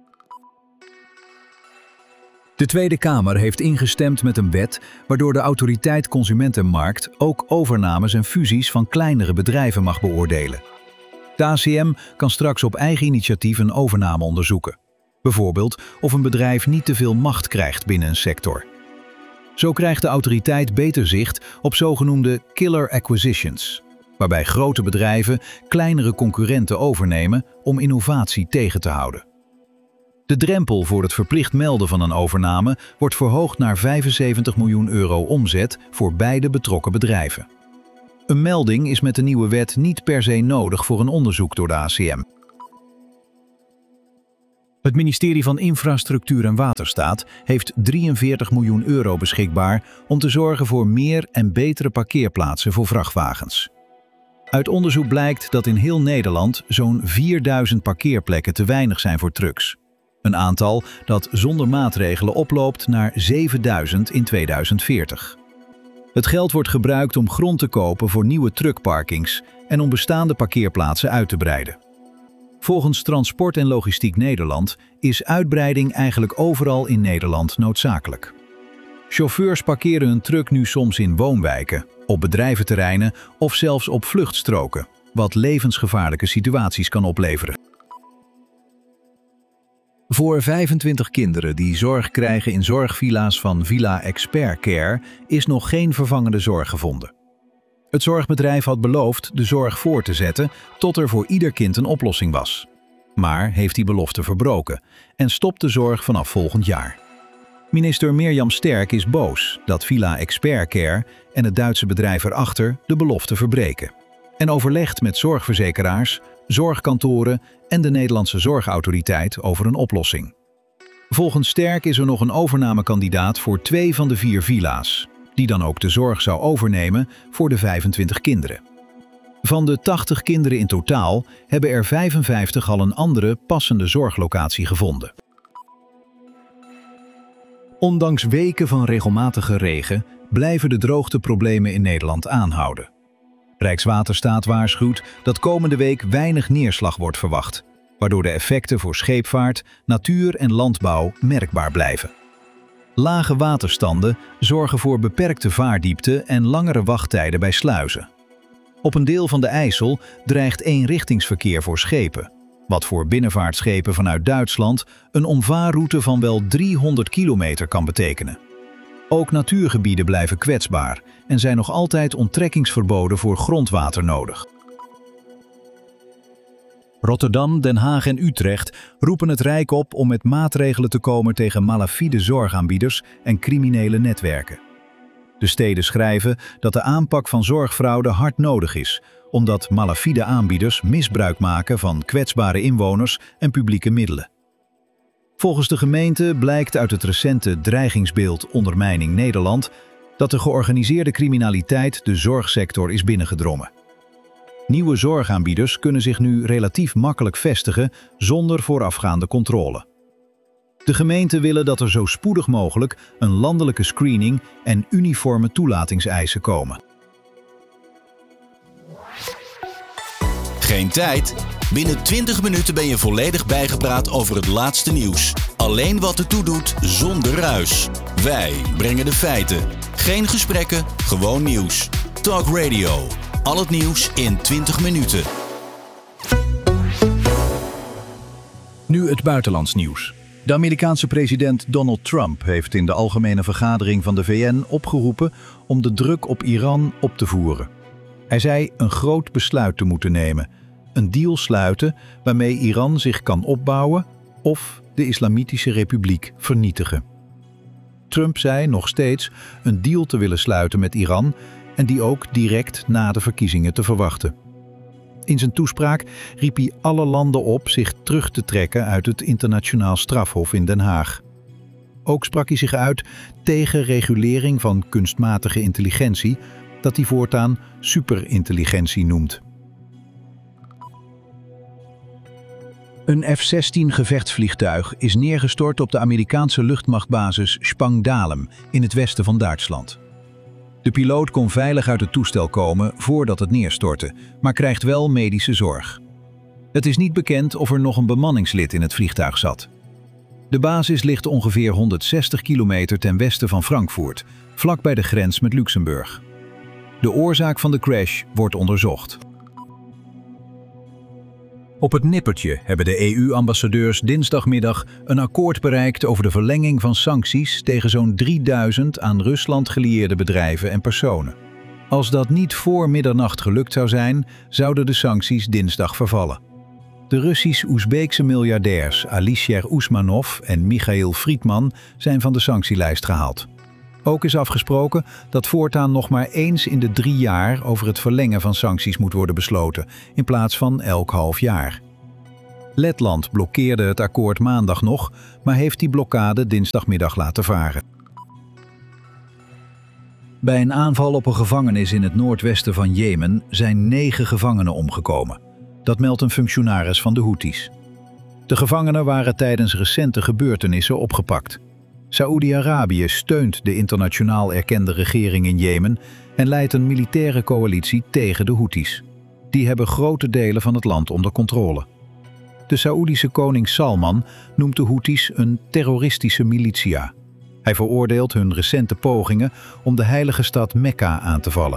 De Tweede Kamer heeft ingestemd met een wet waardoor de Autoriteit Consumentenmarkt ook overnames en fusies van kleinere bedrijven mag beoordelen. De ACM kan straks op eigen initiatief een overname onderzoeken. Bijvoorbeeld of een bedrijf niet te veel macht krijgt binnen een sector. Zo krijgt de autoriteit beter zicht op zogenoemde killer acquisitions, waarbij grote bedrijven kleinere concurrenten overnemen om innovatie tegen te houden. De drempel voor het verplicht melden van een overname wordt verhoogd naar €75 miljoen omzet voor beide betrokken bedrijven. Een melding is met de nieuwe wet niet per se nodig voor een onderzoek door de ACM. Het ministerie van Infrastructuur en Waterstaat heeft €43 miljoen beschikbaar om te zorgen voor meer en betere parkeerplaatsen voor vrachtwagens. Uit onderzoek blijkt dat in heel Nederland zo'n 4000 parkeerplekken te weinig zijn voor trucks. Een aantal dat zonder maatregelen oploopt naar 7000 in 2040. Het geld wordt gebruikt om grond te kopen voor nieuwe truckparkings en om bestaande parkeerplaatsen uit te breiden. Volgens Transport en Logistiek Nederland is uitbreiding eigenlijk overal in Nederland noodzakelijk. Chauffeurs parkeren hun truck nu soms in woonwijken, op bedrijventerreinen of zelfs op vluchtstroken, wat levensgevaarlijke situaties kan opleveren. Voor 25 kinderen die zorg krijgen in zorgvilla's van Villa Expert Care is nog geen vervangende zorg gevonden. Het zorgbedrijf had beloofd de zorg voor te zetten tot er voor ieder kind een oplossing was. Maar heeft die belofte verbroken en stopt de zorg vanaf volgend jaar. Minister Mirjam Sterk is boos dat Villa Expert Care en het Duitse bedrijf erachter de belofte verbreken. En overlegt met zorgverzekeraars, zorgkantoren en de Nederlandse Zorgautoriteit over een oplossing. Volgens Sterk is er nog een overnamekandidaat voor 2 van de 4 villa's, die dan ook de zorg zou overnemen voor de 25 kinderen. Van de 80 kinderen in totaal hebben er 55 al een andere passende zorglocatie gevonden. Ondanks weken van regelmatige regen blijven de droogteproblemen in Nederland aanhouden. Rijkswaterstaat waarschuwt dat komende week weinig neerslag wordt verwacht, waardoor de effecten voor scheepvaart, natuur en landbouw merkbaar blijven. Lage waterstanden zorgen voor beperkte vaardiepte en langere wachttijden bij sluizen. Op een deel van de IJssel dreigt eenrichtingsverkeer voor schepen, wat voor binnenvaartschepen vanuit Duitsland een omvaarroute van wel 300 kilometer kan betekenen. Ook natuurgebieden blijven kwetsbaar en zijn nog altijd onttrekkingsverboden voor grondwater nodig. Rotterdam, Den Haag en Utrecht roepen het Rijk op om met maatregelen te komen tegen malafide zorgaanbieders en criminele netwerken. De steden schrijven dat de aanpak van zorgfraude hard nodig is, omdat malafide aanbieders misbruik maken van kwetsbare inwoners en publieke middelen. Volgens de gemeente blijkt uit het recente dreigingsbeeld Ondermijning Nederland dat de georganiseerde criminaliteit de zorgsector is binnengedrongen. Nieuwe zorgaanbieders kunnen zich nu relatief makkelijk vestigen zonder voorafgaande controle. De gemeenten willen dat er zo spoedig mogelijk een landelijke screening en uniforme toelatingseisen komen. Geen tijd? Binnen 20 minuten ben je volledig bijgepraat over het laatste nieuws. Alleen wat ertoe doet, zonder ruis. Wij brengen de feiten. Geen gesprekken, gewoon nieuws. Talk Radio. Al het nieuws in 20 minuten. Nu het buitenlands nieuws. De Amerikaanse president Donald Trump heeft in de Algemene Vergadering van de VN opgeroepen om de druk op Iran op te voeren. Hij zei een groot besluit te moeten nemen. Een deal sluiten waarmee Iran zich kan opbouwen of de Islamitische Republiek vernietigen. Trump zei nog steeds een deal te willen sluiten met Iran en die ook direct na de verkiezingen te verwachten. In zijn toespraak riep hij alle landen op zich terug te trekken uit het internationaal strafhof in Den Haag. Ook sprak hij zich uit tegen regulering van kunstmatige intelligentie, dat hij voortaan superintelligentie noemt. Een F-16 gevechtsvliegtuig is neergestort op de Amerikaanse luchtmachtbasis Spangdahlem in het westen van Duitsland. De piloot kon veilig uit het toestel komen voordat het neerstortte, maar krijgt wel medische zorg. Het is niet bekend of er nog een bemanningslid in het vliegtuig zat. De basis ligt ongeveer 160 kilometer ten westen van Frankfurt, vlakbij de grens met Luxemburg. De oorzaak van de crash wordt onderzocht. Op het nippertje hebben de EU-ambassadeurs dinsdagmiddag een akkoord bereikt over de verlenging van sancties tegen zo'n 3000 aan Rusland gelieerde bedrijven en personen. Als dat niet voor middernacht gelukt zou zijn, zouden de sancties dinsdag vervallen. De Russisch-Oezbeekse miljardairs Alisher Usmanov en Michail Friedman zijn van de sanctielijst gehaald. Ook is afgesproken dat voortaan nog maar eens in de 3 jaar over het verlengen van sancties moet worden besloten, in plaats van elk half jaar. Letland blokkeerde het akkoord maandag nog, maar heeft die blokkade dinsdagmiddag laten varen. Bij een aanval op een gevangenis in het noordwesten van Jemen zijn 9 gevangenen omgekomen. Dat meldt een functionaris van de Houthis. De gevangenen waren tijdens recente gebeurtenissen opgepakt. Saoedi-Arabië steunt de internationaal erkende regering in Jemen en leidt een militaire coalitie tegen de Houthis. Die hebben grote delen van het land onder controle. De Saoedische koning Salman noemt de Houthis een terroristische militia. Hij veroordeelt hun recente pogingen om de heilige stad Mekka aan te vallen.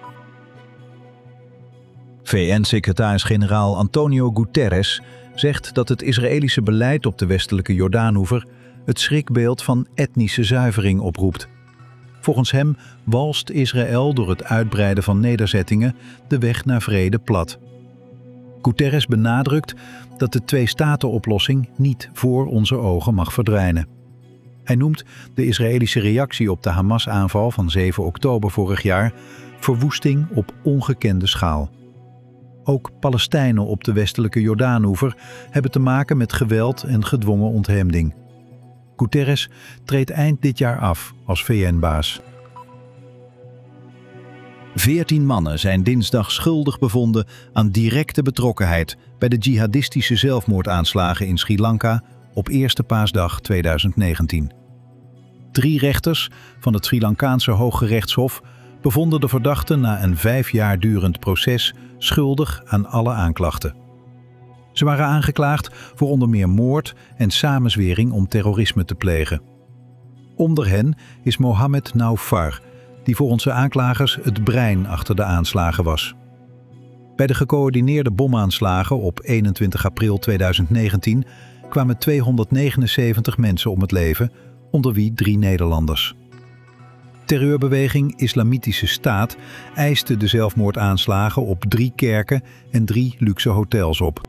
VN-secretaris-generaal Antonio Guterres zegt dat het Israëlische beleid op de westelijke Jordaanoever het schrikbeeld van etnische zuivering oproept. Volgens hem walst Israël door het uitbreiden van nederzettingen de weg naar vrede plat. Guterres benadrukt dat de twee-staten-oplossing niet voor onze ogen mag verdwijnen. Hij noemt de Israëlische reactie op de Hamas-aanval van 7 oktober vorig jaar verwoesting op ongekende schaal. Ook Palestijnen op de westelijke Jordaanoever hebben te maken met geweld en gedwongen ontheemding. Guterres treedt eind dit jaar af als VN-baas. 14 mannen zijn dinsdag schuldig bevonden aan directe betrokkenheid bij de jihadistische zelfmoordaanslagen in Sri Lanka op eerste paasdag 2019. 3 rechters van het Sri Lankaanse Hooggerechtshof bevonden de verdachten na een 5 jaar durend proces schuldig aan alle aanklachten. Ze waren aangeklaagd voor onder meer moord en samenzwering om terrorisme te plegen. Onder hen is Mohammed Naufar, die volgens de aanklagers het brein achter de aanslagen was. Bij de gecoördineerde bomaanslagen op 21 april 2019 kwamen 279 mensen om het leven, onder wie 3 Nederlanders. Terreurbeweging Islamitische Staat eiste de zelfmoordaanslagen op 3 kerken en 3 luxe hotels op.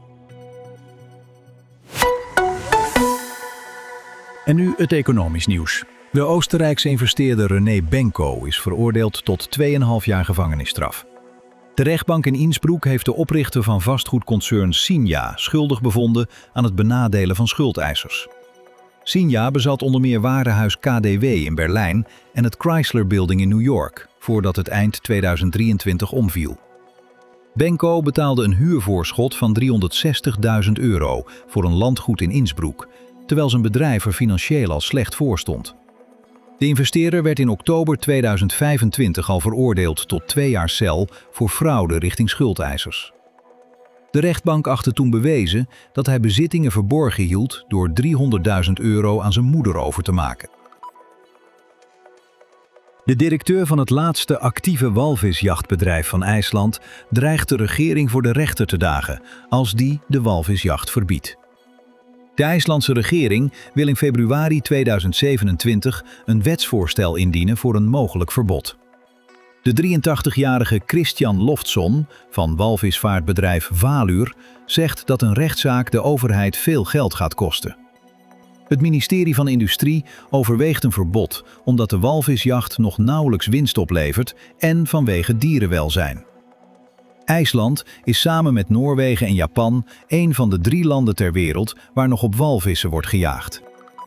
En nu het economisch nieuws. De Oostenrijkse investeerder René Benko is veroordeeld tot 2,5 jaar gevangenisstraf. De rechtbank in Innsbruck heeft de oprichter van vastgoedconcern Signa schuldig bevonden aan het benadelen van schuldeisers. Signa bezat onder meer warenhuis KDW in Berlijn en het Chrysler Building in New York, voordat het eind 2023 omviel. Benko betaalde een huurvoorschot van €360.000 voor een landgoed in Innsbruck, terwijl zijn bedrijf er financieel al slecht voor stond. De investeerder werd in oktober 2025 al veroordeeld tot 2 jaar cel voor fraude richting schuldeisers. De rechtbank achtte toen bewezen dat hij bezittingen verborgen hield door €300.000 aan zijn moeder over te maken. De directeur van het laatste actieve walvisjachtbedrijf van IJsland dreigt de regering voor de rechter te dagen als die de walvisjacht verbiedt. De IJslandse regering wil in februari 2027 een wetsvoorstel indienen voor een mogelijk verbod. De 83-jarige Christian Loftsson van walvisvaartbedrijf Valur zegt dat een rechtszaak de overheid veel geld gaat kosten. Het ministerie van Industrie overweegt een verbod omdat de walvisjacht nog nauwelijks winst oplevert en vanwege dierenwelzijn. IJsland is samen met Noorwegen en Japan een van de 3 landen ter wereld waar nog op walvissen wordt gejaagd.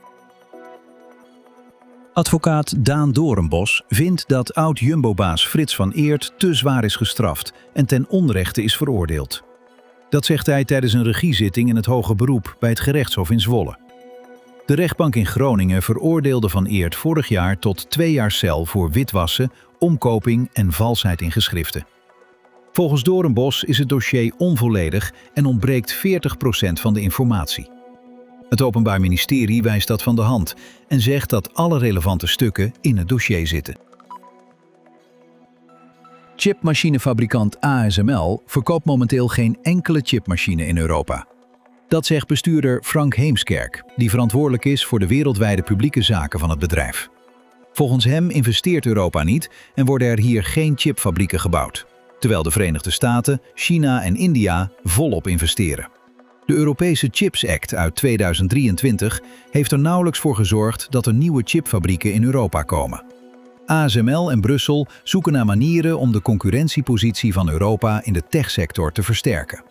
Advocaat Daan Doornbos vindt dat oud-Jumbo-baas Frits van Eert te zwaar is gestraft en ten onrechte is veroordeeld. Dat zegt hij tijdens een regiezitting in het hoger beroep bij het gerechtshof in Zwolle. De rechtbank in Groningen veroordeelde Van Eert vorig jaar tot 2 jaar cel voor witwassen, omkoping en valsheid in geschriften. Volgens Doornbos is het dossier onvolledig en ontbreekt 40% van de informatie. Het Openbaar Ministerie wijst dat van de hand en zegt dat alle relevante stukken in het dossier zitten. Chipmachinefabrikant ASML verkoopt momenteel geen enkele chipmachine in Europa. Dat zegt bestuurder Frank Heemskerk, die verantwoordelijk is voor de wereldwijde publieke zaken van het bedrijf. Volgens hem investeert Europa niet en worden er hier geen chipfabrieken gebouwd, terwijl de Verenigde Staten, China en India volop investeren. De Europese Chips Act uit 2023 heeft er nauwelijks voor gezorgd dat er nieuwe chipfabrieken in Europa komen. ASML en Brussel zoeken naar manieren om de concurrentiepositie van Europa in de techsector te versterken.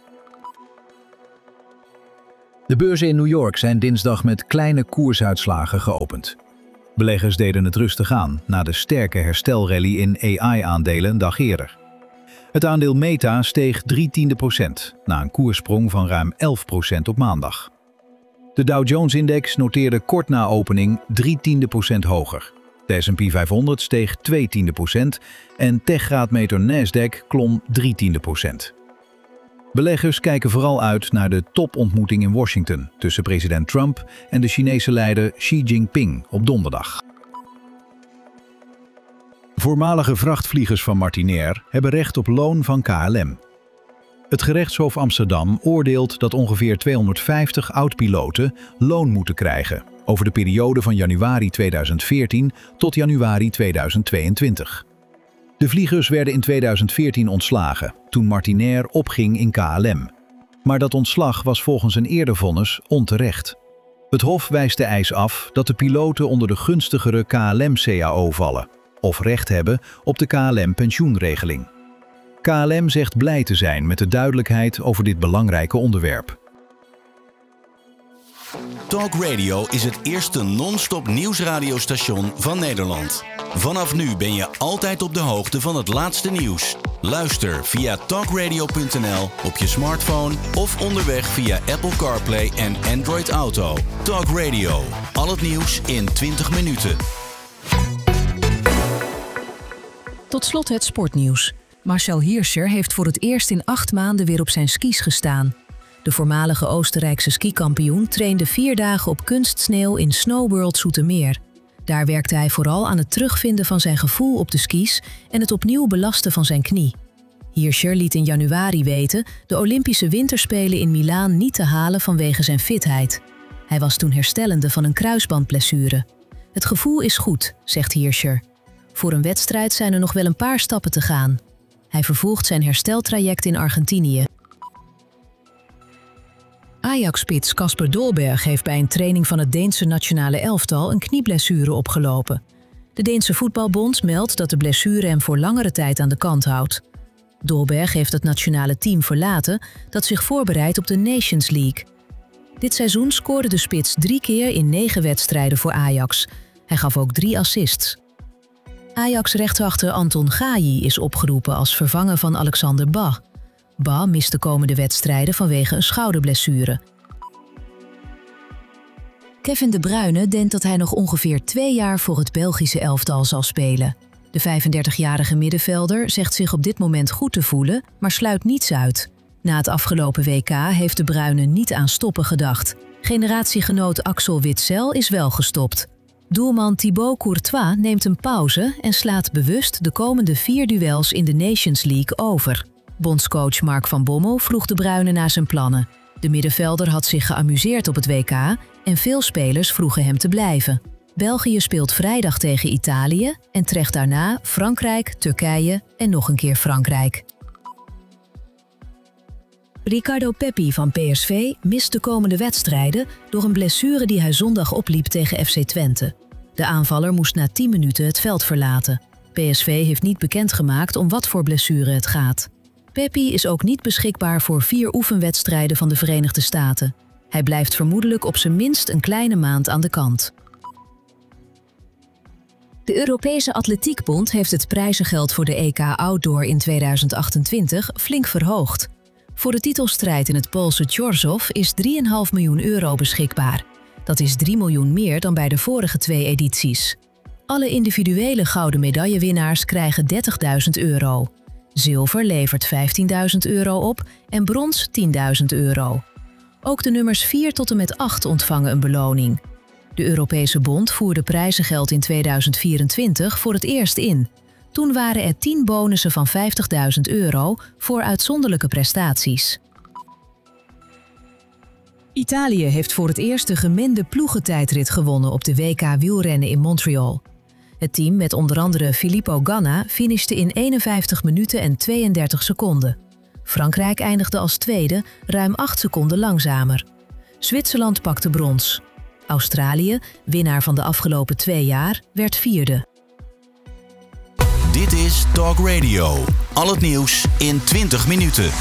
De beurzen in New York zijn dinsdag met kleine koersuitslagen geopend. Beleggers deden het rustig aan na de sterke herstelrally in AI-aandelen een dag eerder. Het aandeel Meta steeg 0,3% na een koerssprong van ruim 11% op maandag. De Dow Jones-index noteerde kort na opening 0,3% hoger. De S&P 500 steeg 0,2% en techgraadmeter Nasdaq klom 0,3%. Beleggers kijken vooral uit naar de topontmoeting in Washington tussen president Trump en de Chinese leider Xi Jinping op donderdag. Voormalige vrachtvliegers van Martinair hebben recht op loon van KLM. Het gerechtshof Amsterdam oordeelt dat ongeveer 250 oud-piloten loon moeten krijgen over de periode van januari 2014 tot januari 2022. De vliegers werden in 2014 ontslagen toen Martinair opging in KLM. Maar dat ontslag was volgens een eerder vonnis onterecht. Het hof wijst de eis af dat de piloten onder de gunstigere KLM-CAO vallen of recht hebben op de KLM-pensioenregeling. KLM zegt blij te zijn met de duidelijkheid over dit belangrijke onderwerp. Talk Radio is het eerste non-stop nieuwsradiostation van Nederland. Vanaf nu ben je altijd op de hoogte van het laatste nieuws. Luister via talkradio.nl op je smartphone of onderweg via Apple CarPlay en Android Auto. Talk Radio, al het nieuws in 20 minuten. Tot slot het sportnieuws. Marcel Hirscher heeft voor het eerst in 8 maanden weer op zijn skis gestaan. De voormalige Oostenrijkse skikampioen trainde 4 dagen op kunstsneeuw in Snowworld Zoetermeer. Daar werkte hij vooral aan het terugvinden van zijn gevoel op de skis en het opnieuw belasten van zijn knie. Hirscher liet in januari weten de Olympische Winterspelen in Milaan niet te halen vanwege zijn fitheid. Hij was toen herstellende van een kruisbandblessure. Het gevoel is goed, zegt Hirscher. Voor een wedstrijd zijn er nog wel een paar stappen te gaan. Hij vervolgt zijn hersteltraject in Argentinië. Ajax-spits Kasper Dolberg heeft bij een training van het Deense nationale elftal een knieblessure opgelopen. De Deense voetbalbond meldt dat de blessure hem voor langere tijd aan de kant houdt. Dolberg heeft het nationale team verlaten dat zich voorbereidt op de Nations League. Dit seizoen scoorde de spits 3 keer in 9 wedstrijden voor Ajax. Hij gaf ook 3 assists. Ajax-rechtsachter Anton Gaji is opgeroepen als vervanger van Alexander Ba. Ba mist de komende wedstrijden vanwege een schouderblessure. Kevin De Bruyne denkt dat hij nog ongeveer 2 jaar voor het Belgische elftal zal spelen. De 35-jarige middenvelder zegt zich op dit moment goed te voelen, maar sluit niets uit. Na het afgelopen WK heeft De Bruyne niet aan stoppen gedacht. Generatiegenoot Axel Witsel is wel gestopt. Doelman Thibaut Courtois neemt een pauze en slaat bewust de komende 4 duels in de Nations League over. Bondscoach Mark van Bommel vroeg De Bruyne naar zijn plannen. De middenvelder had zich geamuseerd op het WK en veel spelers vroegen hem te blijven. België speelt vrijdag tegen Italië en treft daarna Frankrijk, Turkije en nog een keer Frankrijk. Ricardo Pepi van PSV mist de komende wedstrijden door een blessure die hij zondag opliep tegen FC Twente. De aanvaller moest na 10 minuten het veld verlaten. PSV heeft niet bekendgemaakt om wat voor blessure het gaat. Pepi is ook niet beschikbaar voor 4 oefenwedstrijden van de Verenigde Staten. Hij blijft vermoedelijk op zijn minst een kleine maand aan de kant. De Europese Atletiekbond heeft het prijzengeld voor de EK Outdoor in 2028 flink verhoogd. Voor de titelstrijd in het Poolse Chorzów is €3,5 miljoen beschikbaar. Dat is 3 miljoen meer dan bij de vorige 2 edities. Alle individuele gouden medaillewinnaars krijgen €30.000. Zilver levert €15.000 op en brons €10.000. Ook de nummers 4 tot en met 8 ontvangen een beloning. De Europese Bond voerde prijzengeld in 2024 voor het eerst in. Toen waren er 10 bonussen van €50.000 voor uitzonderlijke prestaties. Italië heeft voor het eerst de gemengde ploegentijdrit gewonnen op de WK wielrennen in Montreal. Het team met onder andere Filippo Ganna finishte in 51 minuten en 32 seconden. Frankrijk eindigde als tweede, ruim 8 seconden langzamer. Zwitserland pakte brons. Australië, winnaar van de afgelopen 2 jaar, werd vierde. Dit is Talk Radio. Al het nieuws in 20 minuten.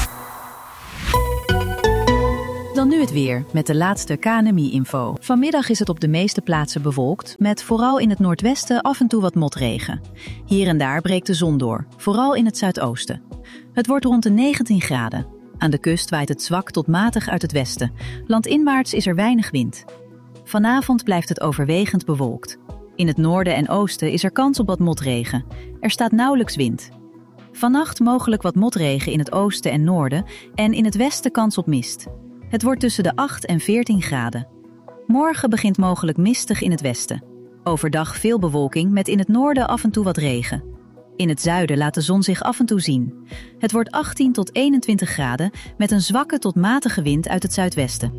Dan nu het weer, met de laatste KNMI-info. Vanmiddag is het op de meeste plaatsen bewolkt, met vooral in het noordwesten af en toe wat motregen. Hier en daar breekt de zon door, vooral in het zuidoosten. Het wordt rond de 19 graden. Aan de kust waait het zwak tot matig uit het westen. Landinwaarts is er weinig wind. Vanavond blijft het overwegend bewolkt. In het noorden en oosten is er kans op wat motregen. Er staat nauwelijks wind. Vannacht mogelijk wat motregen in het oosten en noorden en in het westen kans op mist. Het wordt tussen de 8 en 14 graden. Morgen begint mogelijk mistig in het westen. Overdag veel bewolking met in het noorden af en toe wat regen. In het zuiden laat de zon zich af en toe zien. Het wordt 18 tot 21 graden met een zwakke tot matige wind uit het zuidwesten.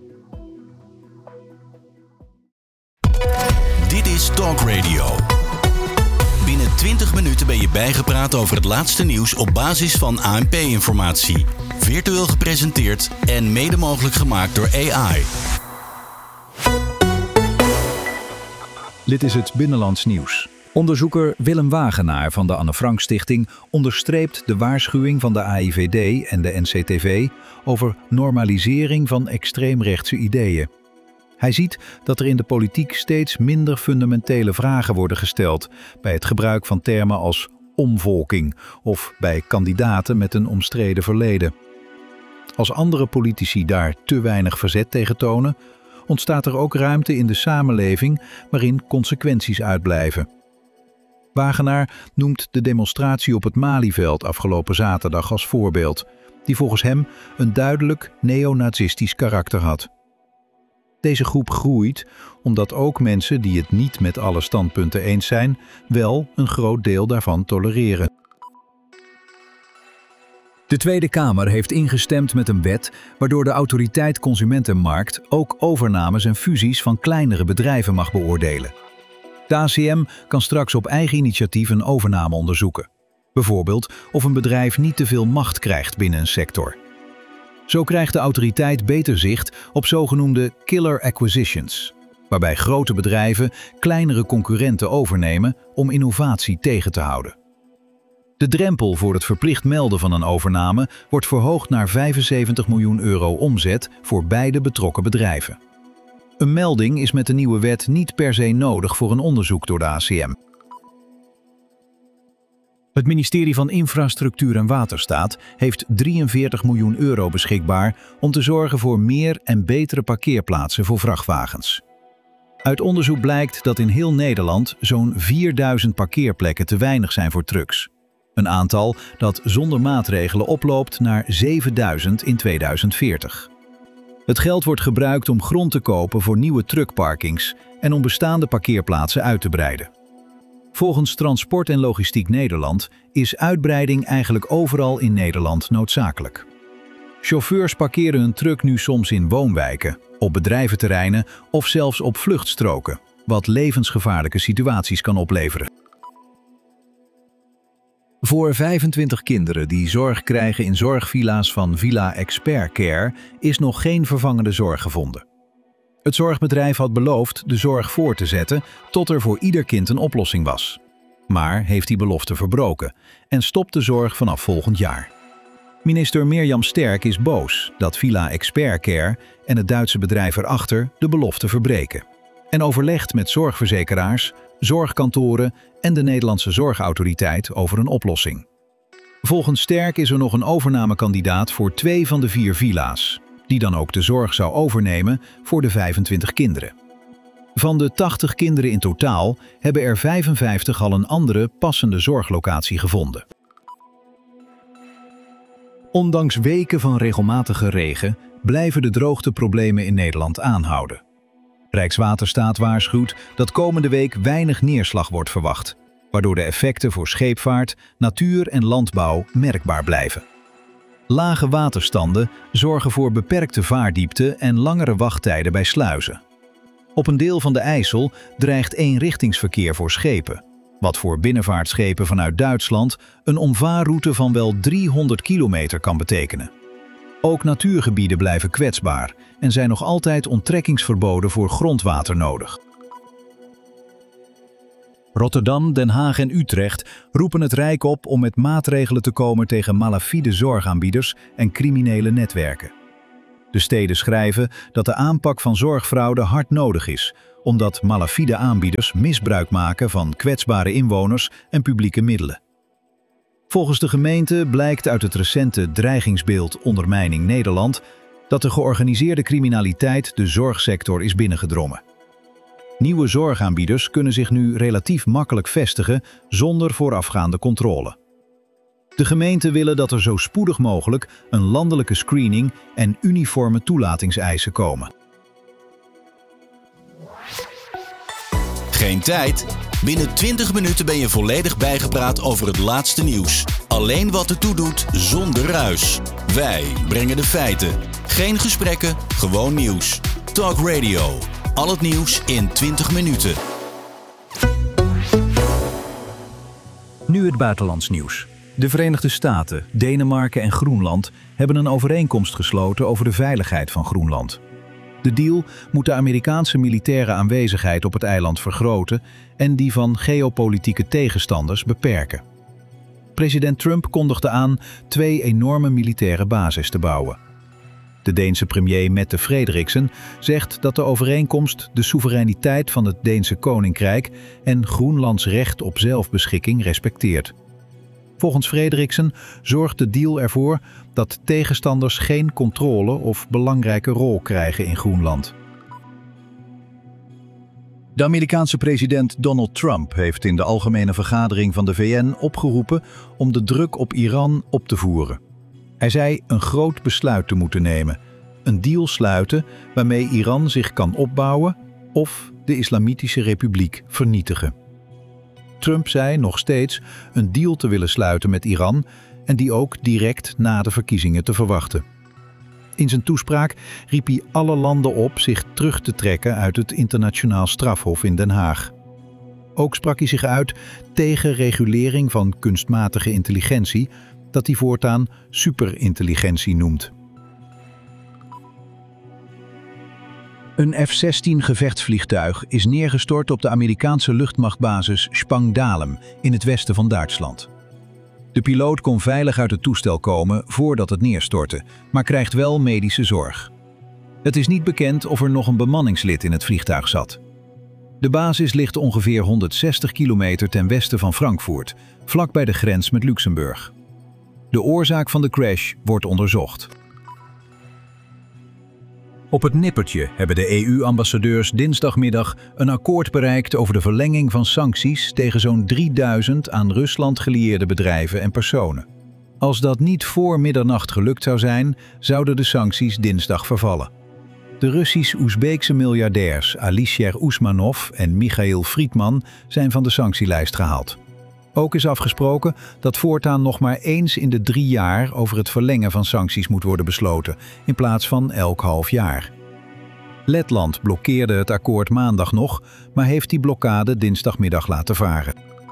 Dit is Talk Radio. Binnen 20 minuten ben je bijgepraat over het laatste nieuws op basis van ANP-informatie. Virtueel gepresenteerd en mede mogelijk gemaakt door AI. Dit is het Binnenlands Nieuws. Onderzoeker Willem Wagenaar van de Anne Frank Stichting onderstreept de waarschuwing van de AIVD en de NCTV over normalisering van extreemrechtse ideeën. Hij ziet dat er in de politiek steeds minder fundamentele vragen worden gesteld bij het gebruik van termen als omvolking of bij kandidaten met een omstreden verleden. Als andere politici daar te weinig verzet tegen tonen, ontstaat er ook ruimte in de samenleving waarin consequenties uitblijven. Wagenaar noemt de demonstratie op het Malieveld afgelopen zaterdag als voorbeeld, die volgens hem een duidelijk neonazistisch karakter had. Deze groep groeit omdat ook mensen die het niet met alle standpunten eens zijn, wel een groot deel daarvan tolereren. De Tweede Kamer heeft ingestemd met een wet waardoor de Autoriteit Consumentenmarkt ook overnames en fusies van kleinere bedrijven mag beoordelen. De ACM kan straks op eigen initiatief een overname onderzoeken. Bijvoorbeeld of een bedrijf niet te veel macht krijgt binnen een sector. Zo krijgt de autoriteit beter zicht op zogenoemde killer acquisitions, waarbij grote bedrijven kleinere concurrenten overnemen om innovatie tegen te houden. De drempel voor het verplicht melden van een overname wordt verhoogd naar €75 miljoen omzet voor beide betrokken bedrijven. Een melding is met de nieuwe wet niet per se nodig voor een onderzoek door de ACM. Het ministerie van Infrastructuur en Waterstaat heeft €43 miljoen beschikbaar om te zorgen voor meer en betere parkeerplaatsen voor vrachtwagens. Uit onderzoek blijkt dat in heel Nederland zo'n 4000 parkeerplekken te weinig zijn voor trucks. Een aantal dat zonder maatregelen oploopt naar 7000 in 2040. Het geld wordt gebruikt om grond te kopen voor nieuwe truckparkings en om bestaande parkeerplaatsen uit te breiden. Volgens Transport en Logistiek Nederland is uitbreiding eigenlijk overal in Nederland noodzakelijk. Chauffeurs parkeren hun truck nu soms in woonwijken, op bedrijventerreinen of zelfs op vluchtstroken, wat levensgevaarlijke situaties kan opleveren. Voor 25 kinderen die zorg krijgen in zorgvilla's van Villa Expert Care is nog geen vervangende zorg gevonden. Het zorgbedrijf had beloofd de zorg voor te zetten tot er voor ieder kind een oplossing was. Maar heeft die belofte verbroken en stopt de zorg vanaf volgend jaar. Minister Mirjam Sterk is boos dat Villa Expert Care en het Duitse bedrijf erachter de belofte verbreken. En overlegt met zorgverzekeraars, zorgkantoren en de Nederlandse Zorgautoriteit over een oplossing. Volgens Sterk is er nog een overnamekandidaat voor 2 van de 4 villa's, die dan ook de zorg zou overnemen voor de 25 kinderen. Van de 80 kinderen in totaal hebben er 55 al een andere passende zorglocatie gevonden. Ondanks weken van regelmatige regen blijven de droogteproblemen in Nederland aanhouden. Rijkswaterstaat waarschuwt dat komende week weinig neerslag wordt verwacht. waardoor de effecten voor scheepvaart, natuur en landbouw merkbaar blijven. Lage waterstanden zorgen voor beperkte vaardiepte en langere wachttijden bij sluizen. Op een deel van de IJssel dreigt eenrichtingsverkeer voor schepen, wat voor binnenvaartschepen vanuit Duitsland een omvaarroute van wel 300 kilometer kan betekenen. Ook natuurgebieden blijven kwetsbaar en zijn nog altijd onttrekkingsverboden voor grondwater nodig. Rotterdam, Den Haag en Utrecht roepen het Rijk op om met maatregelen te komen tegen malafide zorgaanbieders en criminele netwerken. De steden schrijven dat de aanpak van zorgfraude hard nodig is, omdat malafide aanbieders misbruik maken van kwetsbare inwoners en publieke middelen. Volgens de gemeente blijkt uit het recente dreigingsbeeld Ondermijning Nederland dat de georganiseerde criminaliteit de zorgsector is binnengedrongen. Nieuwe zorgaanbieders kunnen zich nu relatief makkelijk vestigen zonder voorafgaande controle. De gemeenten willen dat er zo spoedig mogelijk een landelijke screening en uniforme toelatingseisen komen. Geen tijd? Binnen 20 minuten ben je volledig bijgepraat over het laatste nieuws. Alleen wat ertoe doet, zonder ruis. Wij brengen de feiten. Geen gesprekken, gewoon nieuws. Talk Radio. Al het nieuws in 20 minuten. Nu het buitenlands nieuws. De Verenigde Staten, Denemarken en Groenland hebben een overeenkomst gesloten over de veiligheid van Groenland. De deal moet de Amerikaanse militaire aanwezigheid op het eiland vergroten en die van geopolitieke tegenstanders beperken. President Trump kondigde aan 2 enorme militaire bases te bouwen. De Deense premier Mette Frederiksen zegt dat de overeenkomst de soevereiniteit van het Deense Koninkrijk en Groenlands recht op zelfbeschikking respecteert. Volgens Frederiksen zorgt de deal ervoor dat tegenstanders geen controle of belangrijke rol krijgen in Groenland. De Amerikaanse president Donald Trump heeft in de Algemene Vergadering van de VN opgeroepen om de druk op Iran op te voeren. Hij zei een groot besluit te moeten nemen, een deal sluiten waarmee Iran zich kan opbouwen of de Islamitische Republiek vernietigen. Trump zei nog steeds een deal te willen sluiten met Iran en die ook direct na de verkiezingen te verwachten. In zijn toespraak riep hij alle landen op zich terug te trekken uit het internationaal strafhof in Den Haag. Ook sprak hij zich uit tegen regulering van kunstmatige intelligentie, dat hij voortaan superintelligentie noemt. Een F-16 gevechtsvliegtuig is neergestort op de Amerikaanse luchtmachtbasis Spangdahlem in het westen van Duitsland. De piloot kon veilig uit het toestel komen voordat het neerstortte, maar krijgt wel medische zorg. Het is niet bekend of er nog een bemanningslid in het vliegtuig zat. De basis ligt ongeveer 160 kilometer ten westen van Frankfurt, vlak bij de grens met Luxemburg. De oorzaak van de crash wordt onderzocht. Op het nippertje hebben de EU-ambassadeurs dinsdagmiddag een akkoord bereikt over de verlenging van sancties tegen zo'n 3000 aan Rusland gelieerde bedrijven en personen. Als dat niet voor middernacht gelukt zou zijn, zouden de sancties dinsdag vervallen. De Russisch-Oezbeekse miljardairs Alisher Usmanov en Michail Friedman zijn van de sanctielijst gehaald. Ook is afgesproken dat voortaan nog maar eens in de 3 jaar over het verlengen van sancties moet worden besloten, in plaats van elk half jaar. Letland blokkeerde het akkoord maandag nog, maar heeft die blokkade dinsdagmiddag laten varen.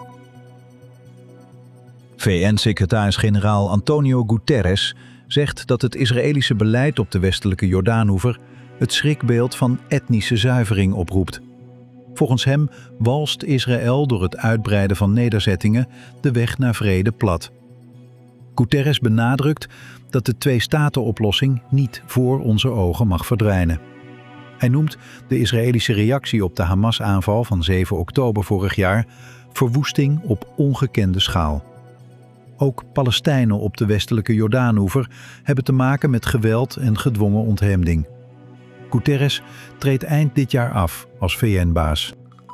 VN-secretaris-generaal Antonio Guterres zegt dat het Israëlische beleid op de westelijke Jordaanoever het schrikbeeld van etnische zuivering oproept. Volgens hem walst Israël door het uitbreiden van nederzettingen de weg naar vrede plat. Guterres benadrukt dat de 2-staten-oplossing niet voor onze ogen mag verdwijnen. Hij noemt de Israëlische reactie op de Hamas-aanval van 7 oktober vorig jaar verwoesting op ongekende schaal. Ook Palestijnen op de westelijke Jordaanoever hebben te maken met geweld en gedwongen ontheemding. Guterres treedt eind dit jaar af als VN-baas.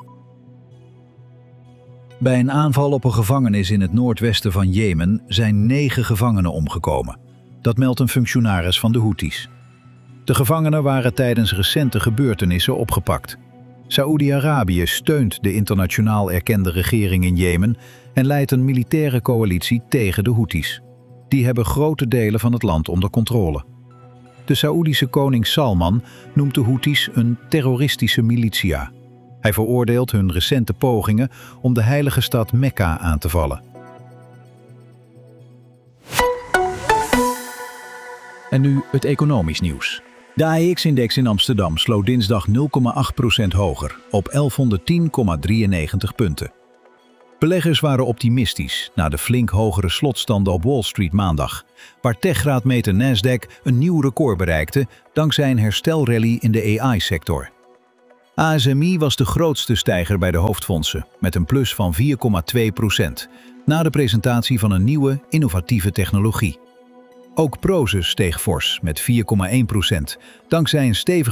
Bij een aanval op een gevangenis in het noordwesten van Jemen zijn 9 gevangenen omgekomen. Dat meldt een functionaris van de Houthis. De gevangenen waren tijdens recente gebeurtenissen opgepakt. Saoedi-Arabië steunt de internationaal erkende regering in Jemen en leidt een militaire coalitie tegen de Houthis. Die hebben grote delen van het land onder controle. De Saoedische koning Salman noemt de Houthis een terroristische militia. Hij veroordeelt hun recente pogingen om de heilige stad Mekka aan te vallen. En nu het economisch nieuws. De AEX-index in Amsterdam sloot dinsdag 0,8% hoger, op 1110,93 punten. Beleggers waren optimistisch na de flink hogere slotstanden op Wall Street maandag, waar techgraadmeter Nasdaq een nieuw record bereikte dankzij een herstelrally in de AI-sector. ASMI was de grootste stijger bij de hoofdfondsen, met een plus van 4,2%, na de presentatie van een nieuwe, innovatieve technologie. Ook Prosus steeg fors met 4,1%, dankzij een stevige